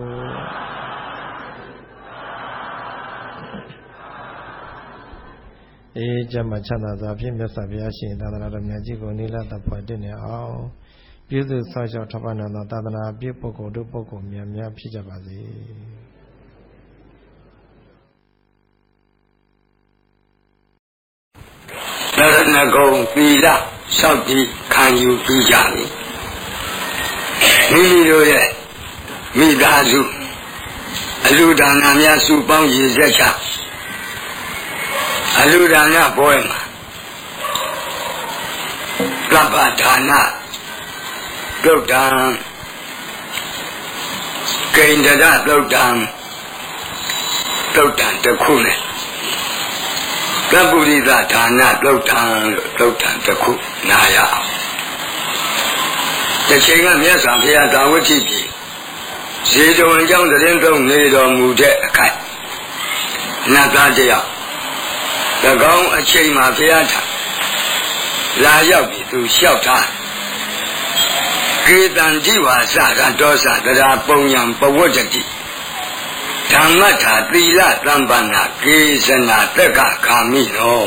အေးကျမ်းမှာချမ်းသာစွာဖြင့်မြတ်စွာဘုရားရှင်သာသနာတော်မြတ်ကြီးကိုနိလတ်တဖွယ်တည်နေအောင်ပြည့်စုံဆောက်ရှောက်ထောက်ပံ့တော်သာသနာပြည့်ပုဂ္ဂိုလ်တို့ပုဂ္ဂိုလ်များများဖြစ်ကြပါစေရတနာကုံသီလစောင့်ကြည့်ခံယူပြီးကြပြီမိမိတို့ရဲ့မိသားစုအလူဒါနများစုပေါင်းရည်ဆက်ချအလူဒါနပွဲမှာကပ္ပဒါနပြုတ်တံကိန္ဒရပြုတ်တံတစ်ခုနဲ့ကပ္ပုရိသဒါနပြုတ်တံတစ်ခုနာရအောင်တစ်ချိန်ကမြတ်စွာဘုရားသာဝတိပြည်ဇေတဝန်ကျောင်းသတင်းသုံးနေတော်မူတဲ့အခိုက်နတ်သားတယောက်၎င်းအချိန်မှာဘုရားထံလာရောက်ပြီးသူလျှောက်ထားကေတံဒီဝါစရတောစတရာပုံညာပဝတ္တိဓမ္မထာသီလသံပန္နာကေသနာတက္ကခာမိနော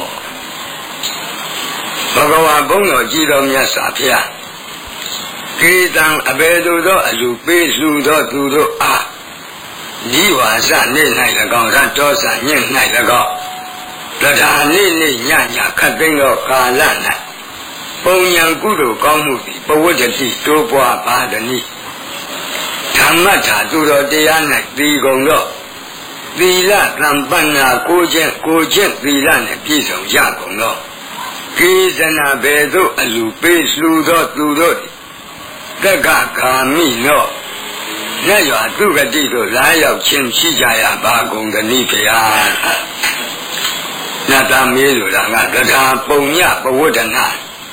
ဘဂဝါဘုန်းတော်ကြီးတော်မြတ်စွာဘုရားကေတံအဘယ်သို့သောအလူပေးလှူသောသူတို့အားဒီဝါစနေ၌၎င်းရတောစညင့်၌၎င်းတရားနေ့နေ့ညညခတ်သိမ်းသောကာလ၌ပုံညာကုသိုလ်ကောင်းမှုသည်ပဝတ္တိတိုးပွားပါသည်ဓမ္မထာသူတော်တရား၌တည်ကုန်သောသီလသံပန္နာကိုကျင့်သီလနှင့်ပြည့်စုံရကုန်သောကိစ္စနာဘယ်သို့အလူပေးလှူသောသူတို့တက္ကခာမိနောမြတ်ရွာသူဂတိတို့လာရောက်ခြင်းရှိကြရပါကုန်သနည်းဖျားနတ်သားမေးဆိုတာကတရားပုံညပဝဒနာ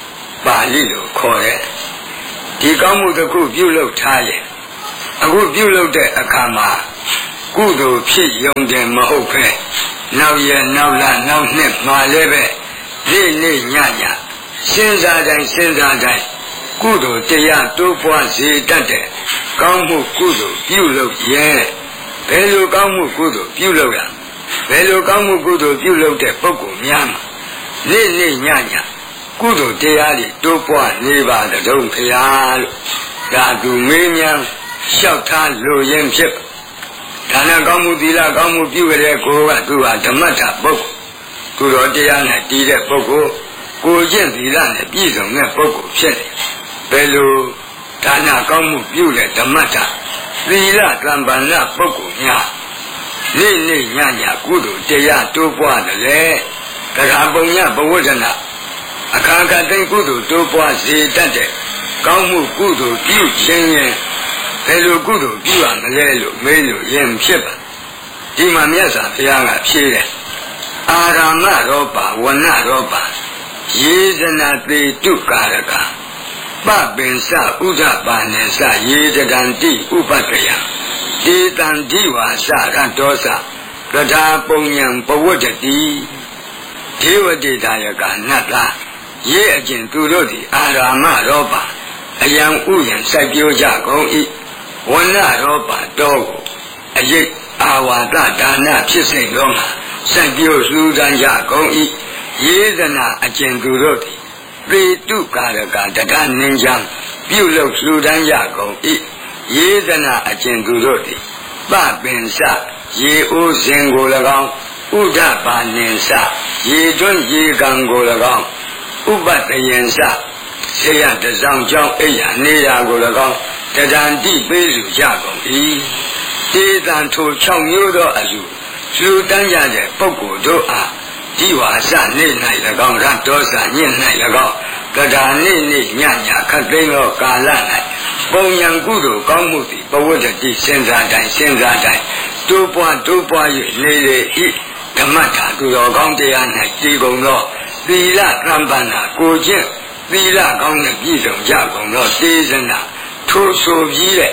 ပါဠိလိုခေါ်တဲ့ဒီကောင်းမှုတစ်ခုပြုလုပ်ထားရင်အခုပြုလုပ်တဲ့အခါမှာကုသိုလ်ဖြစ်ရုံတင်မဟုတ်ပဲနောက်ရနောက်လနောက်နှစ်မှာလည်းပဲနေ့နေ့ညညစဉ်းစားတိုင်းကုသိုလ်တရားတိုးပွားစေတတ်တဲ့ကောင်းမှုကုသိုလ်ပြုလုပ်ရဲ့ဘယ်လိုကောင်းမှုကုသိုလ်ပြုလုပ်ရဘယ်လိုကောင်းမှုကုသိုလ်ပြုလုပ်တဲ့ပုဂ္ဂိုလ်များမှာနေ့နေ့ညညကုသိုလ်တရားတွေတိုးပွားနေပါတုံးဖရာလို့ဒါသူမေးမြန်းလျှောက်ထားလိုရင်းဖြစ်ဒါနကောင်းမှုသီလကောင်းမှုပြုကြတဲ့ကိုယ်ကသူဟာဓမ္မတာပုဂ္ဂိုလ်သူတော်တရားနဲ့တည်တဲ့ပုဂ္ဂိုလ်ကိုကျင့်သီလနဲ့ပြည့်စုံတဲ့ပုဂ္ဂိုလ်ဖြစ်တယ်ဘယ်လိုဒါနကောင်းမှုပြုတဲ့ဓမ္မတာသီလကံပန္နပုဂ္ဂိုလ်များနေ့နေ့ညညကုသိုလ်တရားတိုးပွားတယ်လေတရားပုံညဘဝဒနာအခါခါသိကုသိုလ်တိုးပွားစေတတ်တဲ့ကောင်းမှုကုသိုလ်ပြုခြင်းရင်ဘယ်လိုကုသိုလ်ပြုရမလဲလို့မေးလို့ရင်ဖြစ်ပါဒီမှာမြတ်စွာဘုရားကဖြေတယ်အာရမရောပါဝဏရောပါယေဇနာတေတုကာရကပပင်စဥဒ္ဓပါနေစယေတတံတိဥပတ္တယတေတံဒီဝါစရတောစကထာပုံညံပဝတ္တတိဒေဝတေတာယကနတ်သားရေအကျင့်သူတို့သည်အာရမရောပါအယံဥယံစိုက်ပျိုးကြကုန်၏ဝဏရောပါတောကိုအယိတ်အာဝါဒဒါနဖြစ်စိတ်လုံးမှာစိုက်ပျိုးလှူဒန်းကြကုန်၏ယေဇနာအကျင့်သူတို့သည်သေတုကာရကတထနင်းချံပြုလုပ်လှူဒန်းကြကုန်၏ယေဇနာအကျင့်သူတို့သည်ပပင်စရေအိုးစဉ်ကို၎င်းဥဒ္ဓပါနေစရေတွန်းရေကံကို၎င်းဥပတ္တယံစဆေယတစောင်းကြောင့်အိယာနေရာကို၎င်းတဒံတိပေးလူကြကုန်၏တေတံထို6မျိုးသောအလူလှူဒန်းကြတဲ့ပုဂ္ဂိုလ်တို့အားဒီဝါစနေ့၌၎င်းရတောစညစ်၌၎င်းကဒါနေ့နေ့ညညခတ်သိမ်းသောကာလ၌ပုံညာကုသိုလ်ကောင်းမှုသည်ပဝတ္တတိစဉ်းစားတိုင်းတိုးပွား၍နေလေ၏ဓမ္မတာသူတော်ကောင်းတရား၌တည်ကုန်သောသီလကံပန္နာကိုကျင့်သီလကောင်းနဲ့ပြည့်စုံကြကုန်သောသေဇနာထိုဆိုပြီးတဲ့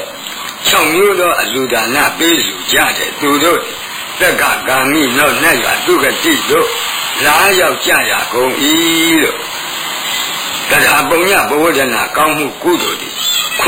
6မျိုးသောအလူဒါနပေးလူကြတဲ့သူတို့သက္ကကာမိနောက်၌ရသူကတိတို့လာရောက်ကြရကုန်၏လို့တရားပုံညဘဝဒနာကောင်းမှုကုသိုလ်တွေ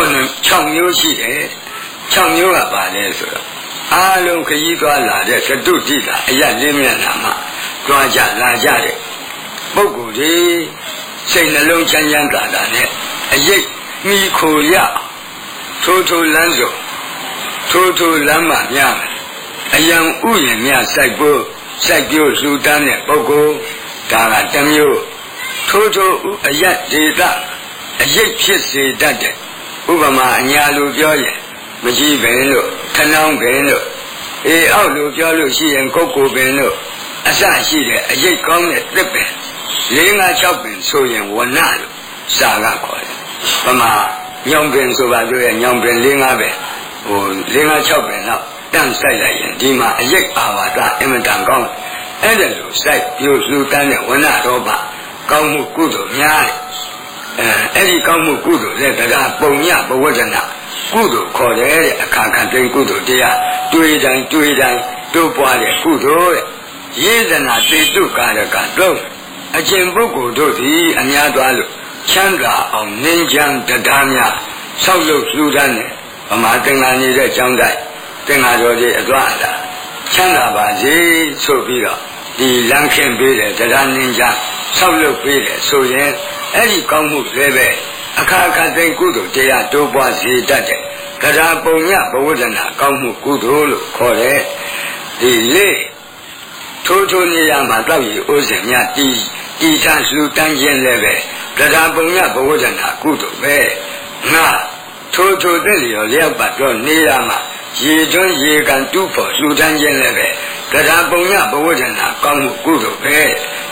6မျိုးရှိတယ်6မျိုးကပါလဲဆိုတော့အားလုံးခရီးသွားလာတဲ့သတုတိကအရလေးမျက်နှာမှာကြွားကြလာကြတဲ့ပုဂ္ဂိုလ်တွေစိတ်နှလုံးချမ်းသာတာနဲ့အယိတ်မိခိုရထိုလမ်းစုံထိုလမ်းမှာများအယံဥယျာဉ်များစိုက်ပျိုးလှူဒန်းတဲ့ပုဂ္ဂိုလ်ဒါကတစ်မျိုးထိုအယတ်ဒေသအယိတ်ဖြစ်စေတတ်တဲ့ဥပမာအညာလိုပြောရင်မရှိပင်လို့ထနှောင်းပင်လို့အောက်လိုပြောလို့ရှိရင်ကုတ်ကိုပင်လို့အစရှိတဲ့အယိတ်ကောင်းတဲ့သစ်ပင်4-5-6ပင်ဆိုရင်ဝဏလို့စာကခေါ်တယ်ဗမာညောင်ပင်ဆိုပါလို့ရညောင်ပင်4-5ပင်4-5-6ပင်တော့တန့်ဆိုင်လိုက်ရင်ဒီမှာအယိတ်အာဝါဒအမတန်ကောင်းအဲ့ဒါလိုစိုက်ပြိုလှူတန်းတဲ့ဝဏတော်ပါကောင်းမှုကုသိုလ်များတယ်အဲ့ဒီကောင်းမှုကုသိုလ်လည်းတရားပုံညဘဝဒနာကုသိုလ်ခေါ်တယ်တဲ့အခါခါသိကုသိုလ်တရားတွေးတိုင်းတိုးပွားတဲ့ကုသိုလ်တဲ့ယေဇနာတေတုကာရကတော့အကျင့်ပုဂ္ဂိုလ်တို့သည်အများသွားလို့ချမ်းသာအောင်နှင်းချမ်းတရားများဆောက်လုပ်လှူဒန်းတယ်ဗမာသင်္ဃာနေတဲ့ကျောင်းတိုက်သင်္ဃာတော်ကြီးအသွားလာချမ်းသာပါစေဆိုပြီးတော့ဒီလမ်းခင်းပေးတယ်တရားနှင်းချမ်းဆောက်လုပ်ပေးတယ်ဆိုရင်အဲ့ဒီကောင်းမှုလည်းပဲအခါခါသိကုသိုလ်တရားတိုးပွားစေတတ်တယ်တရားပုံညဘဝဒနာကောင်းမှုကုသိုလ်လို့ခေါ်တယ်ဒီလေထိုနေရာမှာတောက်ရည်ဥစဉ်များတီထလှူတန်းခြင်းလည်းပဲတရားပုံညဘဝဒနာကုသိုလ်ပဲငါထိုတဲ့လျော်လျောက်ပတ်တော့နေရာမှာရေတွန်းရေကန်တူးဖို့လှူဒန်းခြင်းလည်းပဲတရားပုံညဘဝဒနာကောင်းမှုကုသိုလ်ပဲ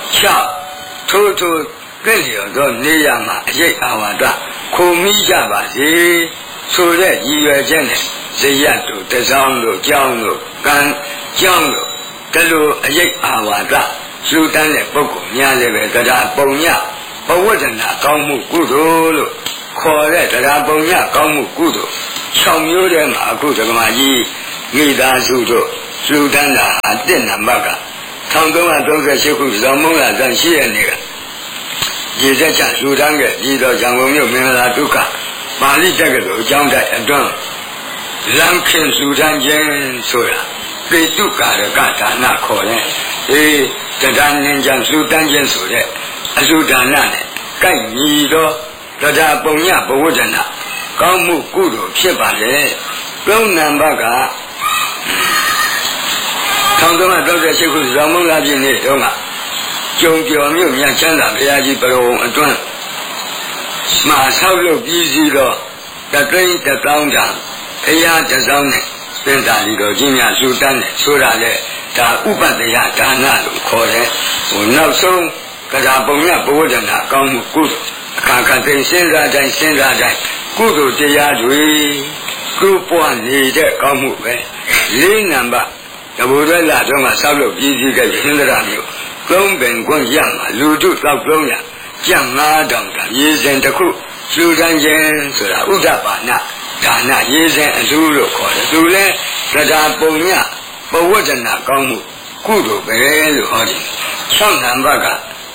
6ထိုတဲ့လျော်တော့နေရာမှာအယိတ်အာဝါဒခုံမိကြပါစေဆိုတဲ့ရည်ရွယ်ချက်နဲ့ဇယတ်တို့တစောင်းတို့ကြောင်းတို့ကံကြောင်းတို့တလူအယိတ်အာဝါဒလှူဒန်းတဲ့ပုဂ္ဂိုလ်များလည်းပဲတရားပုံညဘဝဒနာကောင်းမှုကုသိုလ်လို့ခေါ်တဲ့တရားပုံညကောင်းမှုကုသိုလ်6မျိုးတည်းမှာအခုဓမ္မကြီးမိသားစုတို့လူတန်းတာ1နံပါတ်က1338ခုဇော်မုံလာဇန်ရှိတဲ့နေ့ကရေစက်ချလူတန်းခဲ့ပြည်တော်ရန်ကုန်မြို့မင်္ဂလာဒုက္ခပါဠိတက္ကသိုလ်အကြောင်းတိုက်အတွန်းလမ်းခင်လူတန်းခြင်းဆိုတာပေတုကာရကဒါနခေါ်တဲ့တရားနင်းကြံလူတန်းခြင်းဆိုတဲ့အလူဒါနနဲ့ကိုက်ညီတော့တရားပုံညဘဝဒနာကောင်းမှုကုသိုလ်ဖြစ်ပါလေ3နံပါတ်က1338ခုဇော်မုံလာပြည့်နေ့တုန်းကကျုံကျော်မြို့မြတ်ချမ်းသာဘုရားကြီးပရောအတွန်းမှာဆောက်လုပ်ပြီးစီတော့တသိန်း1000တန်ဘုရားတစောင်းနဲ့သင်္သာလီတော်ကြီးများလှူဒန်းတယ်ဆိုတာလေဒါဥပတ္တယဒါနလို့ခေါ်တယ်နောက်ဆုံးတရားပုံညဘဝဒနာကောင်းမှုကုသိုလ်အခါခါသိစဉ်းစားတိုင်းကုသိုလ်တရားတွေကုပွားနေတဲ့ကောင်းမှုပဲ4နံပါတ်တဘူရလာတော့ကဆောက်လုပ်ပြီးစီခဲ့ဟင်္ဒရာမျိုး3ပင်ကွန်းရမှာလူတို့တောက်300ကျပ်9000ကရေစင်တစ်ခုလူတန်းခြင်းဆိုတာဥဒ္ဒပါဏဒါနရေစင်အလူလို့ခေါ်တယ်သူလဲတရားပုံညဘဝဒနာကောင်းမှုကုသိုလ်ပဲလို့ဟောတယ်6နံပါတ်က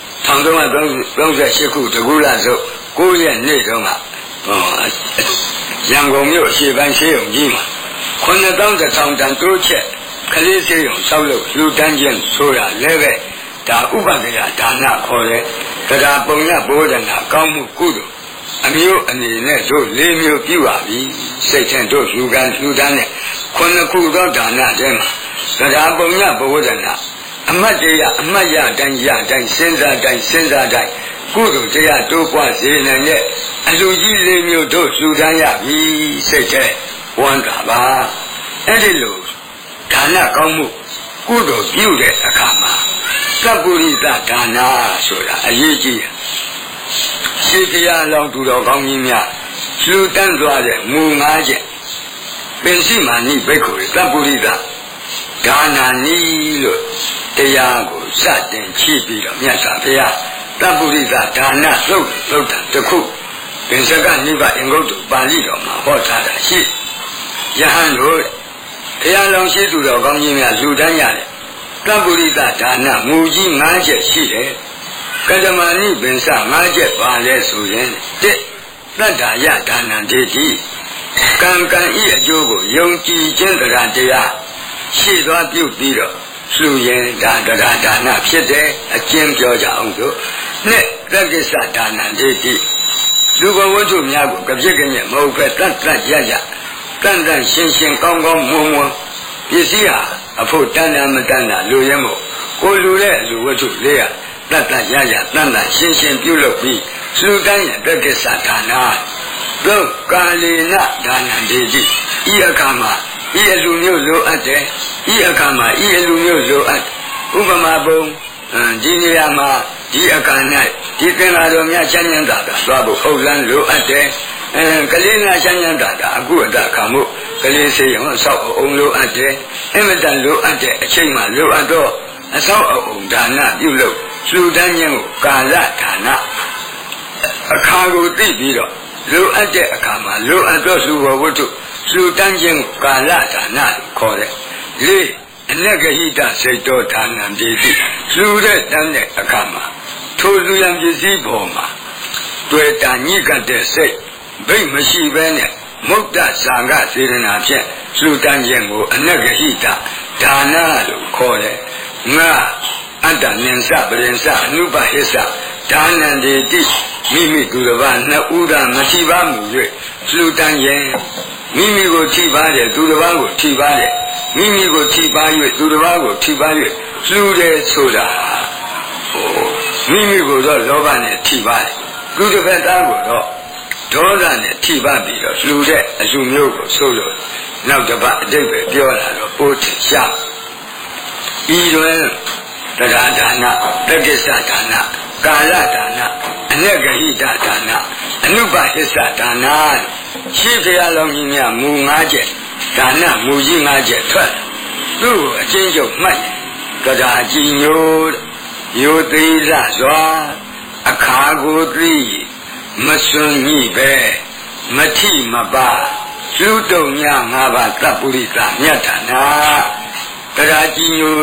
1338ခုတကူလာစုပ်9ရက်နေ့တုန်းကရန်ကုန်မြို့အရှေ့ပိုင်းဆေးရုံကြီးမှာ9000 တန်တိုးချက်ကလေးဆေးရုံဆောက်လုပ်လူတန်းခြင်းဆိုတာလည်းပဲဒါဥပဒေဒါနခေါ်တဲ့တရားပုံညဘဝဒနာကောင်းမှုကုသိုလ်အမျိုးအနေနဲ့တို့4မျိုးပြုပါပြီစိတ်ထင်တို့လူကံလူတန်းနဲ့9ခုသောဒါနထဲမှာတရားပုံညဘဝဒနာအမတ်တရားအမတ်ရတိုင်းစဉ်းစားတိုင်းကုသိုလ်တရားတိုးပွားစေနိုင်တဲ့အလူကြီး4မျိုးတို့လူတန်းရပြီစိတ်ထဲဝမ်းသာပါအဲ့ဒီလိုဒါနကောင်းမှုကုသိုလ်ပြုတဲ့အခါမှာသဗ္ဗုရိသဒါနဆိုတာအရေးကြီးတယ်ရှိတရားလောင်းသူတော်ကောင်းကြီးများလူတန်းသွားတဲ့မူ9ချက်ပင်စီမာနိဘိက္ခုသဗ္ဗုရိသဒါနာနီလို့တရားကိုစတင်ချပြီးတော့မြတ်စွာဘုရားသဗ္ဗုရိသဒါနသုတ်တံတစ်ခုပင်စကနိဗ္ဗာန်အင်္ဂုတ္တပါဠိတော်မှာဟောထားတာရှိယဟန်တို့တရားလောင်းရှိသူတော်ကောင်းကြီးများလူတန်းရတယ်သဗ္ဗုရိသဒါနမူကြီး9ချက်ရှိတယ်ကတ္တမဏိပင်စ9ချက်ပါလဲဆိုရင်1သတ္တာယဒါနံဒေတိကံဤအကျိုးကိုယုံကြည်ခြင်းတရားရှိသွားပြုပြီးတော့လှူရင်ဒါနဖြစ်တယ်အကျဉ်းပြောကြအောင်တို့နှစ်သက္ကိစ္စဒါနံဒေတိလူဘဝတ္ထုများကိုကြပြစ်ကြညက်မဟုတ်ပဲတတ်ရတန်ရှင်းကောင်းမွန်ပစ္စည်းဟာအဖို့တန်မတန်တာလူရဲမို့ကိုလူတဲ့လူဝတ္ထုလေးကတတ်ရတန်ရှင်းပြုလုပ်ပြီးလှူတန်းရသက္ကိစ္စဒါနတို့ကာလေနဒါနံဒေတိဤအခါမှာဤအလူမျိုးလိုအပ်တယ်ဤအခါမှာဤအလူမျိုးလိုအပ်ဥပမာပုံဒီနေရာမှာဒီအခါ၌ဒီသင်္ဃာတော်များချမ်းသာတာသွားဖို့ဟုတ်လန်းလိုအပ်တယ်ကလေးများချမ်းသာတာအခုအတခါမှုကလေးစေရုံဆောက်အောင်လိုအပ်တယ်အမတန်လိုအပ်တဲ့အချိန်မှလိုအပ်တော့အဆောက်အအုံဒါနပြုလုပ်လှူဒန်းခြင်းကိုကာလဒါနအခါကိုသိပြီးတော့လိုအပ်တဲ့အခါမှာလိုအပ်တော့လှူဝတ္ထုလှူဒန်းခြင်းကိုကာလဒါနခေါ်တယ်လေးအနဂဟိတစိတ်တော်ဒါနံဒေတိလှူတဲ့တန်းတဲ့အခါမှာထိုလူရန်ပစ္စည်းပေါ်မှာတွေ့တာညစ်ကတဲ့စိတ်ဘိတ်မရှိဘဲနဲ့မုဒ္ဒဇာကစေရနာဖြင့်လှူဒန်းခြင်းကိုအနဂဟိတဒါနလို့ခေါ်တယ်ငါအတ္တနင်္စပရိစ္ဆအနုပဟိစ္ဆဒါနံဒေတိမိမိသူတစ်ပါးနှစ်ဦးသာမထိပါမူ၍လှူဒန်းခြင်းမိမိကိုထိပါတယ်သူတစ်ပါးကိုထိပါတယ်မိမိကိုထိပါ၍သူတစ်ပါးကိုထိပါ၍လှူတယ်ဆိုတာမိမိကိုတော့လောဘနဲ့ထိပါတယ်သူတစ်ဖက်သားကိုတော့ဒေါသနဲ့ထိပါပြီးတော့လှူတဲ့အလှမျိုးကိုဆိုလို့နောက်တစ်ပတ်အတိတ်ပဲပြောလာတော့ပို့ချရှာဤတွင်တရားဒါနတက္ကိစ္စဒါနကာလဒါနအနဂဟိတဒါနအနုပဟိစ္ဆဒါနရှိဖျားလုံးကြီးများမူ9ချက်ဒါနမူကြီး9ချက်ထွက်သူ့ကိုအချင်းချုပ်မှတ်တရားကြည်ညိုရိုသေလစွာအခါကိုသိမစွန်ညိပဲမထိမပါလူတုံည၅ပါးသပ္ပုရိသမြတ်ဌာနာတရားကြီးညို